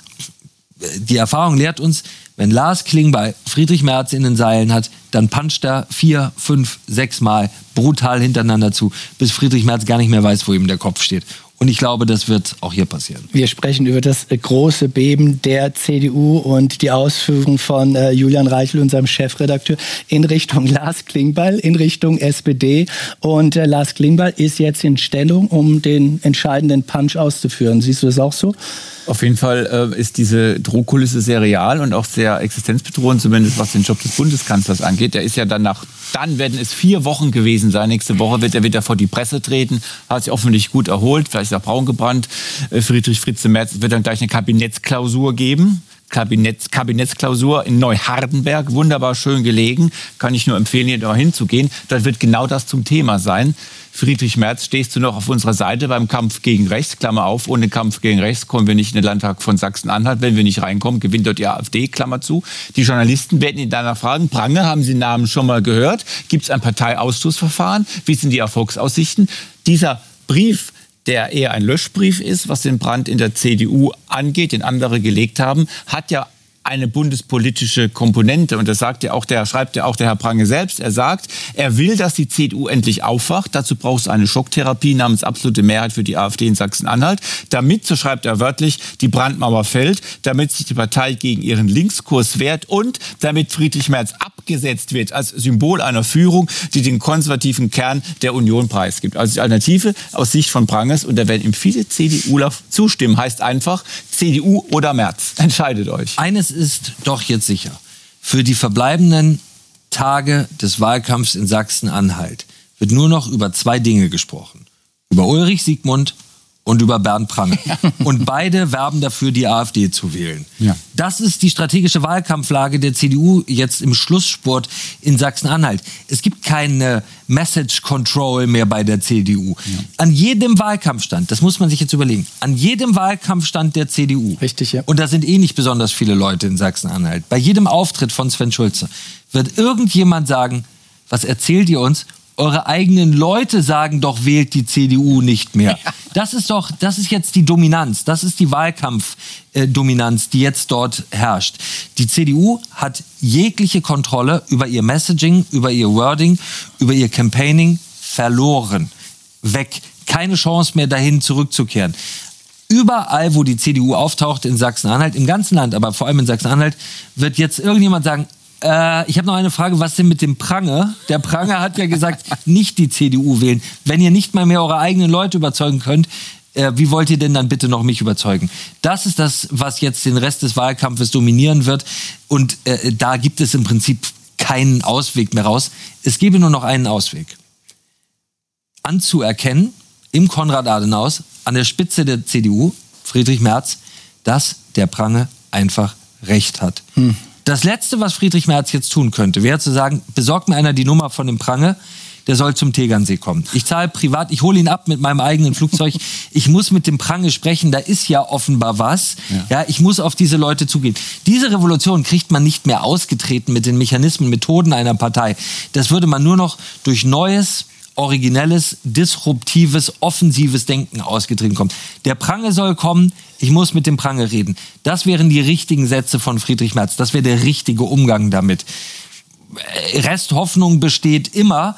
S1: die Erfahrung lehrt uns, wenn Lars Klingbeil Friedrich Merz in den Seilen hat, dann puncht er vier, fünf, sechs Mal brutal hintereinander zu, bis Friedrich Merz gar nicht mehr weiß, wo ihm der Kopf steht. Und ich glaube, das wird auch hier passieren.
S2: Wir sprechen über das große Beben der C D U und die Ausführung von äh, Julian Reichel, unserem Chefredakteur, in Richtung Lars Klingbeil, in Richtung S P D. Und äh, Lars Klingbeil ist jetzt in Stellung, um den entscheidenden Punch auszuführen. Siehst du das auch so?
S3: Auf jeden Fall äh, ist diese Drohkulisse sehr real und auch sehr existenzbedrohend, zumindest was den Job des Bundeskanzlers angeht. Der ist ja dann nach, dann werden es vier Wochen gewesen sein. Nächste Woche wird er wieder vor die Presse treten, hat sich offensichtlich gut erholt, vielleicht ist er braun gebrannt. Äh, Friedrich Fritze Merz wird dann gleich eine Kabinettsklausur geben. Kabinetts, Kabinettsklausur in Neuhardenberg, wunderbar schön gelegen, kann ich nur empfehlen, hier da hinzugehen. Dort wird genau das zum Thema sein. Friedrich Merz, stehst du noch auf unserer Seite beim Kampf gegen rechts? Klammer auf, ohne Kampf gegen rechts kommen wir nicht in den Landtag von Sachsen-Anhalt. Wenn wir nicht reinkommen, gewinnt dort die AfD, Klammer zu. Die Journalisten werden ihn danach fragen, Pranger, haben Sie den Namen schon mal gehört? Gibt es ein Parteiausschlussverfahren? Wie sind die Erfolgsaussichten? Dieser Brief, der eher ein Löschbrief ist, was den Brand in der C D U angeht, den andere gelegt haben, hat ja eine bundespolitische Komponente. Und das sagt ja auch der, schreibt ja auch der Herr Prange selbst. Er sagt, er will, dass die C D U endlich aufwacht. Dazu braucht es eine Schocktherapie namens absolute Mehrheit für die AfD in Sachsen-Anhalt. Damit, so schreibt er wörtlich, die Brandmauer fällt, damit sich die Partei gegen ihren Linkskurs wehrt und damit Friedrich Merz abgesetzt wird als Symbol einer Führung, die den konservativen Kern der Union preisgibt. Also die Alternative aus Sicht von Prangers, und da werden ihm viele CDUler zustimmen, heißt einfach C D U oder Merz. Entscheidet euch.
S1: Eines ist doch jetzt sicher. Für die verbleibenden Tage des Wahlkampfs in Sachsen-Anhalt wird nur noch über zwei Dinge gesprochen. Über Ulrich Siegmund und über Bernd Pranger. Und beide werben dafür, die AfD zu wählen. Ja. Das ist die strategische Wahlkampflage der C D U jetzt im Schlussspurt in Sachsen-Anhalt. Es gibt keine Message Control mehr bei der C D U. Ja. An jedem Wahlkampfstand, das muss man sich jetzt überlegen, an jedem Wahlkampfstand der C D U,
S2: richtig, ja.
S1: Und da sind eh nicht besonders viele Leute in Sachsen-Anhalt, bei jedem Auftritt von Sven Schulze wird irgendjemand sagen, was erzählt ihr uns? Eure eigenen Leute sagen doch, wählt die C D U nicht mehr. Ja. Das ist doch, das ist jetzt die Dominanz, das ist die Wahlkampfdominanz, äh, die jetzt dort herrscht. Die C D U hat jegliche Kontrolle über ihr Messaging, über ihr Wording, über ihr Campaigning verloren. Weg. Keine Chance mehr, dahin zurückzukehren. Überall, wo die C D U auftaucht in Sachsen-Anhalt, im ganzen Land, aber vor allem in Sachsen-Anhalt, wird jetzt irgendjemand sagen, Äh, ich habe noch eine Frage, was denn mit dem Pranger? Der Pranger hat ja gesagt, nicht die C D U wählen. Wenn ihr nicht mal mehr eure eigenen Leute überzeugen könnt, äh, wie wollt ihr denn dann bitte noch mich überzeugen? Das ist das, was jetzt den Rest des Wahlkampfes dominieren wird. Und äh, da gibt es im Prinzip keinen Ausweg mehr raus. Es gäbe nur noch einen Ausweg. Anzuerkennen, im Konrad-Adenauer, an der Spitze der C D U, Friedrich Merz, dass der Pranger einfach recht hat. Hm. Das Letzte, was Friedrich Merz jetzt tun könnte, wäre zu sagen, besorgt mir einer die Nummer von dem Prange, der soll zum Tegernsee kommen. Ich zahle privat, ich hole ihn ab mit meinem eigenen Flugzeug. Ich muss mit dem Prange sprechen, da ist ja offenbar was. Ja. Ja, ich muss auf diese Leute zugehen. Diese Revolution kriegt man nicht mehr ausgetreten mit den Mechanismen, Methoden einer Partei. Das würde man nur noch durch neues, originelles, disruptives, offensives Denken ausgetreten kommen. Der Prange soll kommen, ich muss mit dem Prange reden. Das wären die richtigen Sätze von Friedrich Merz. Das wäre der richtige Umgang damit. Resthoffnung besteht immer.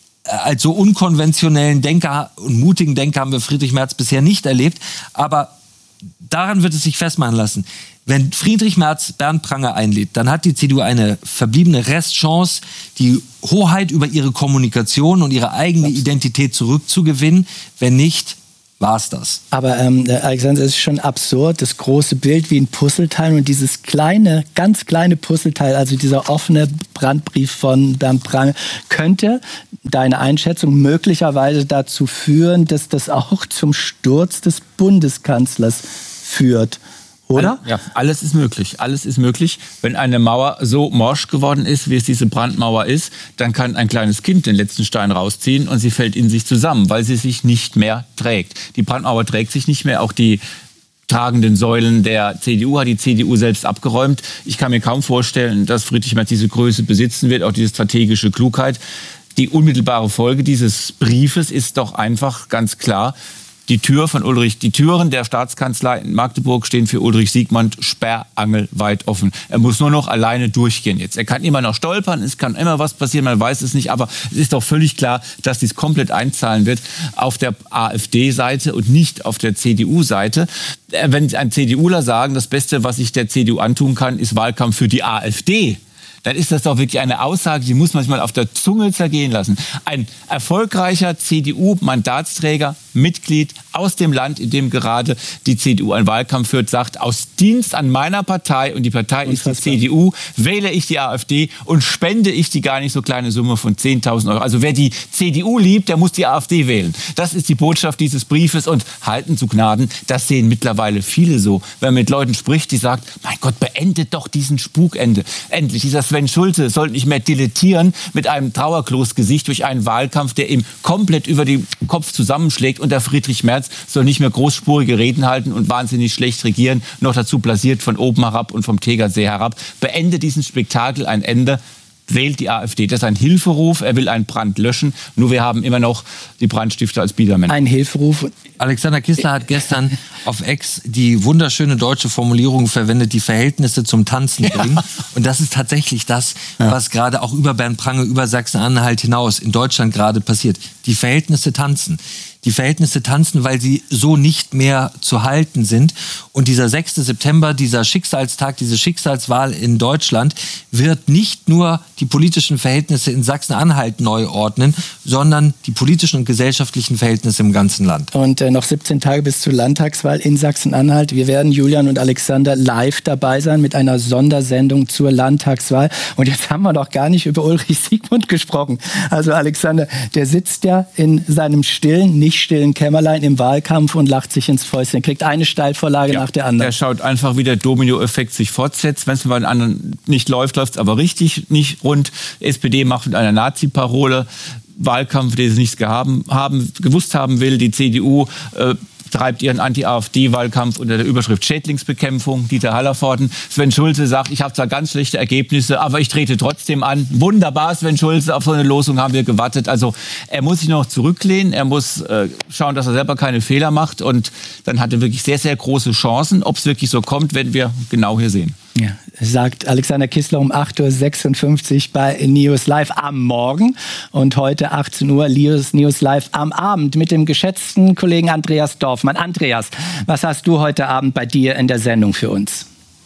S1: Als so unkonventionellen Denker und mutigen Denker haben wir Friedrich Merz bisher nicht erlebt. Aber daran wird es sich festmachen lassen. Wenn Friedrich Merz Bernd Prange einlädt, dann hat die C D U eine verbliebene Restchance, die Hoheit über ihre Kommunikation und ihre eigene Identität zurückzugewinnen. Wenn nicht, war's das.
S2: Aber ähm, Alexander, es ist schon absurd, das große Bild wie ein Puzzleteil und dieses kleine, ganz kleine Puzzleteil, also dieser offene Brandbrief von Bernd Prange, könnte deine Einschätzung möglicherweise dazu führen, dass das auch zum Sturz des Bundeskanzlers führt. Oder?
S3: Ja, alles ist möglich. Alles ist möglich. Wenn eine Mauer so morsch geworden ist, wie es diese Brandmauer ist, dann kann ein kleines Kind den letzten Stein rausziehen und sie fällt in sich zusammen, weil sie sich nicht mehr trägt. Die Brandmauer trägt sich nicht mehr. Auch die tragenden Säulen der C D U hat die C D U selbst abgeräumt. Ich kann mir kaum vorstellen, dass Friedrich Merz diese Größe besitzen wird, auch diese strategische Klugheit. Die unmittelbare Folge dieses Briefes ist doch einfach ganz klar: Die Tür von Ulrich, die Türen der Staatskanzlei in Magdeburg stehen für Ulrich Siegmund sperrangelweit offen. Er muss nur noch alleine durchgehen jetzt. Er kann immer noch stolpern, es kann immer was passieren, man weiß es nicht, aber es ist doch völlig klar, dass dies komplett einzahlen wird auf der AfD-Seite und nicht auf der C D U-Seite. Wenn ein CDUler sagen, das Beste, was ich der C D U antun kann, ist Wahlkampf für die AfD, dann ist das doch wirklich eine Aussage, die muss man sich mal auf der Zunge zergehen lassen. Ein erfolgreicher C D U-Mandatsträger, Mitglied aus dem Land, in dem gerade die C D U einen Wahlkampf führt, sagt, aus Dienst an meiner Partei, und die Partei ist die C D U, wähle ich die AfD und spende ich die gar nicht so kleine Summe von zehntausend Euro. Also wer die C D U liebt, der muss die AfD wählen. Das ist die Botschaft dieses Briefes, und halten zu Gnaden, das sehen mittlerweile viele so. Wenn man mit Leuten spricht, die sagen, mein Gott, beendet doch diesen Spukende. Endlich, dieser Sven Schulze soll nicht mehr dilettieren mit einem Trauerklosgesicht durch einen Wahlkampf, der ihm komplett über den Kopf zusammenschlägt, und der Friedrich Merz soll nicht mehr großspurige Reden halten und wahnsinnig schlecht regieren, noch dazu blasiert von oben herab und vom Tegernsee herab. Beende diesen Spektakel, ein Ende. Wählt die AfD. Das ist ein Hilferuf. Er will einen Brand löschen. Nur wir haben immer noch die Brandstifter als Biedermänner.
S2: Ein Hilferuf.
S1: Alexander Kissler hat gestern auf X die wunderschöne deutsche Formulierung verwendet, die Verhältnisse zum Tanzen bringen. Ja. Und das ist tatsächlich das, ja. was gerade auch über Bernd Prange, über Sachsen-Anhalt hinaus in Deutschland gerade passiert. Die Verhältnisse tanzen. Die Verhältnisse tanzen, weil sie so nicht mehr zu halten sind. Und dieser sechster September, dieser Schicksalstag, diese Schicksalswahl in Deutschland wird nicht nur die politischen Verhältnisse in Sachsen-Anhalt neu ordnen, sondern die politischen und gesellschaftlichen Verhältnisse im ganzen Land.
S2: Und äh, noch siebzehn Tage bis zur Landtagswahl in Sachsen-Anhalt. Wir werden, Julian und Alexander, live dabei sein mit einer Sondersendung zur Landtagswahl. Und jetzt haben wir doch gar nicht über Ulrich Siegmund gesprochen. Also Alexander, der sitzt ja in seinem stillen, nicht stillen Kämmerlein im Wahlkampf und lacht sich ins Fäustchen. Kriegt eine Steilvorlage ja, nach der anderen.
S3: Er schaut einfach, wie der Dominoeffekt sich fortsetzt. Wenn es bei den anderen nicht läuft, läuft es aber richtig nicht rund. S P D macht mit einer Nazi-Parole Wahlkampf, den sie nicht gehaben, haben, gewusst haben will. Die C D U äh, treibt ihren Anti-AfD-Wahlkampf unter der Überschrift Schädlingsbekämpfung. Dieter Hallervorden. Sven Schulze sagt, ich habe zwar ganz schlechte Ergebnisse, aber ich trete trotzdem an. Wunderbar, Sven Schulze, auf so eine Losung haben wir gewartet. Also er muss sich noch zurücklehnen, er muss äh, schauen, dass er selber keine Fehler macht, und dann hat er wirklich sehr, sehr große Chancen. Ob es wirklich so kommt, werden wir genau hier sehen.
S2: Ja, sagt Alexander Kissler um acht Uhr sechsundfünfzig bei News Live am Morgen, und heute achtzehn Uhr News, News Live am Abend mit dem geschätzten Kollegen Andreas Dorfmann. Andreas, was hast du heute Abend bei dir in der Sendung für uns?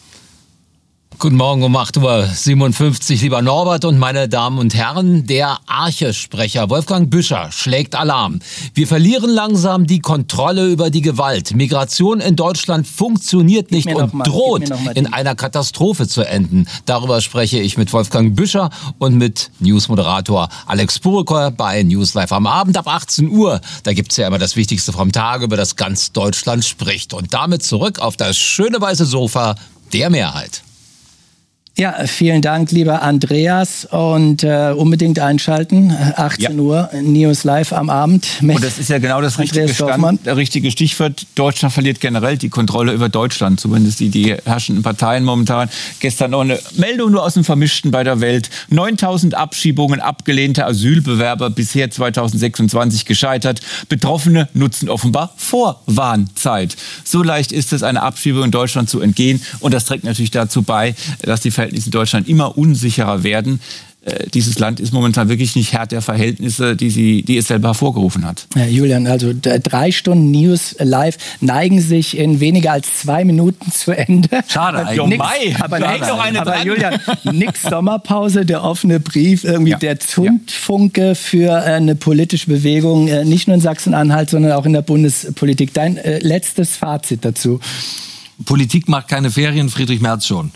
S12: Guten Morgen um acht Uhr siebenundfünfzig, lieber Norbert und meine Damen und Herren. Der Arche-Sprecher Wolfgang Büscher schlägt Alarm. Wir verlieren langsam die Kontrolle über die Gewalt. Migration in Deutschland funktioniert nicht und mal, droht in einer Katastrophe zu enden. Darüber spreche ich mit Wolfgang Büscher und mit News-Moderator Alex Bureker bei News Live am Abend ab achtzehn Uhr. Da gibt's ja immer das Wichtigste vom Tag, über das ganz Deutschland spricht. Und damit zurück auf das schöne weiße Sofa der Mehrheit.
S2: Ja, vielen Dank, lieber Andreas. Und äh, unbedingt einschalten, achtzehn Uhr, News Live am Abend. Mit
S3: und das ist ja genau das richtige, Stand, das richtige Stichwort. Deutschland verliert generell die Kontrolle über Deutschland, zumindest die, die herrschenden Parteien momentan. Gestern noch eine Meldung nur aus dem Vermischten bei der Welt. neuntausend Abschiebungen abgelehnter Asylbewerber bisher zweitausendsechsundzwanzig gescheitert. Betroffene nutzen offenbar Vorwarnzeit. So leicht ist es, eine Abschiebung in Deutschland zu entgehen. Und das trägt natürlich dazu bei, dass die Verhältnisse in Deutschland immer unsicherer werden. Äh, dieses Land ist momentan wirklich nicht Herr der Verhältnisse, die, sie, die es selber hervorgerufen hat.
S2: Ja, Julian, also drei Stunden News live neigen sich in weniger als zwei Minuten zu Ende.
S1: Schade eigentlich.
S2: Nix,
S1: Mai,
S2: aber
S1: Schade.
S2: Noch eine aber Julian, nix Sommerpause, der offene Brief, irgendwie ja. der Zündfunke ja. für äh, eine politische Bewegung, äh, nicht nur in Sachsen-Anhalt, sondern auch in der Bundespolitik. Dein äh, letztes Fazit dazu.
S1: Politik macht keine Ferien, Friedrich Merz schon.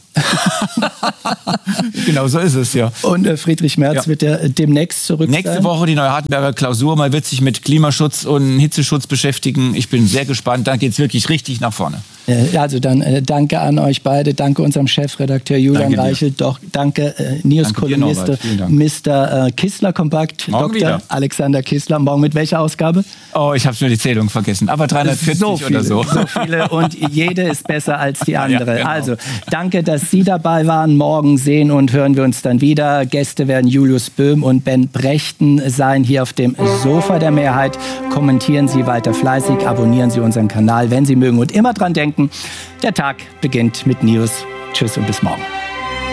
S3: Genau so ist es, ja.
S2: Und äh, Friedrich Merz ja. wird ja demnächst zurück
S3: Nächste
S2: sein.
S3: Woche die Neuhardenberger Klausur. Man wird sich mit Klimaschutz und Hitzeschutz beschäftigen. Ich bin sehr gespannt. Dann geht es wirklich richtig nach vorne.
S2: Äh, also dann äh, danke an euch beide. Danke unserem Chefredakteur Julian Reichelt. Doch, danke äh, News-Kolumniste Mister Äh, Kissler Kompakt.
S3: Morgen
S2: Doktor
S3: wieder.
S2: Alexander Kissler. Morgen mit welcher Ausgabe?
S3: Oh, ich habe schon die Zählung vergessen. Aber dreihundertvierzig
S2: so viele,
S3: oder so.
S2: So viele und jede ist besser als die andere.
S3: Ja, genau.
S2: Also danke, dass Sie dabei waren. Morgen sehen und hören wir uns dann wieder. Gäste werden Julius Böhm und Ben Brechten sein hier auf dem Sofa der Mehrheit. Kommentieren Sie weiter fleißig, abonnieren Sie unseren Kanal, wenn Sie mögen. Und immer dran denken, der Tag beginnt mit News. Tschüss und bis morgen.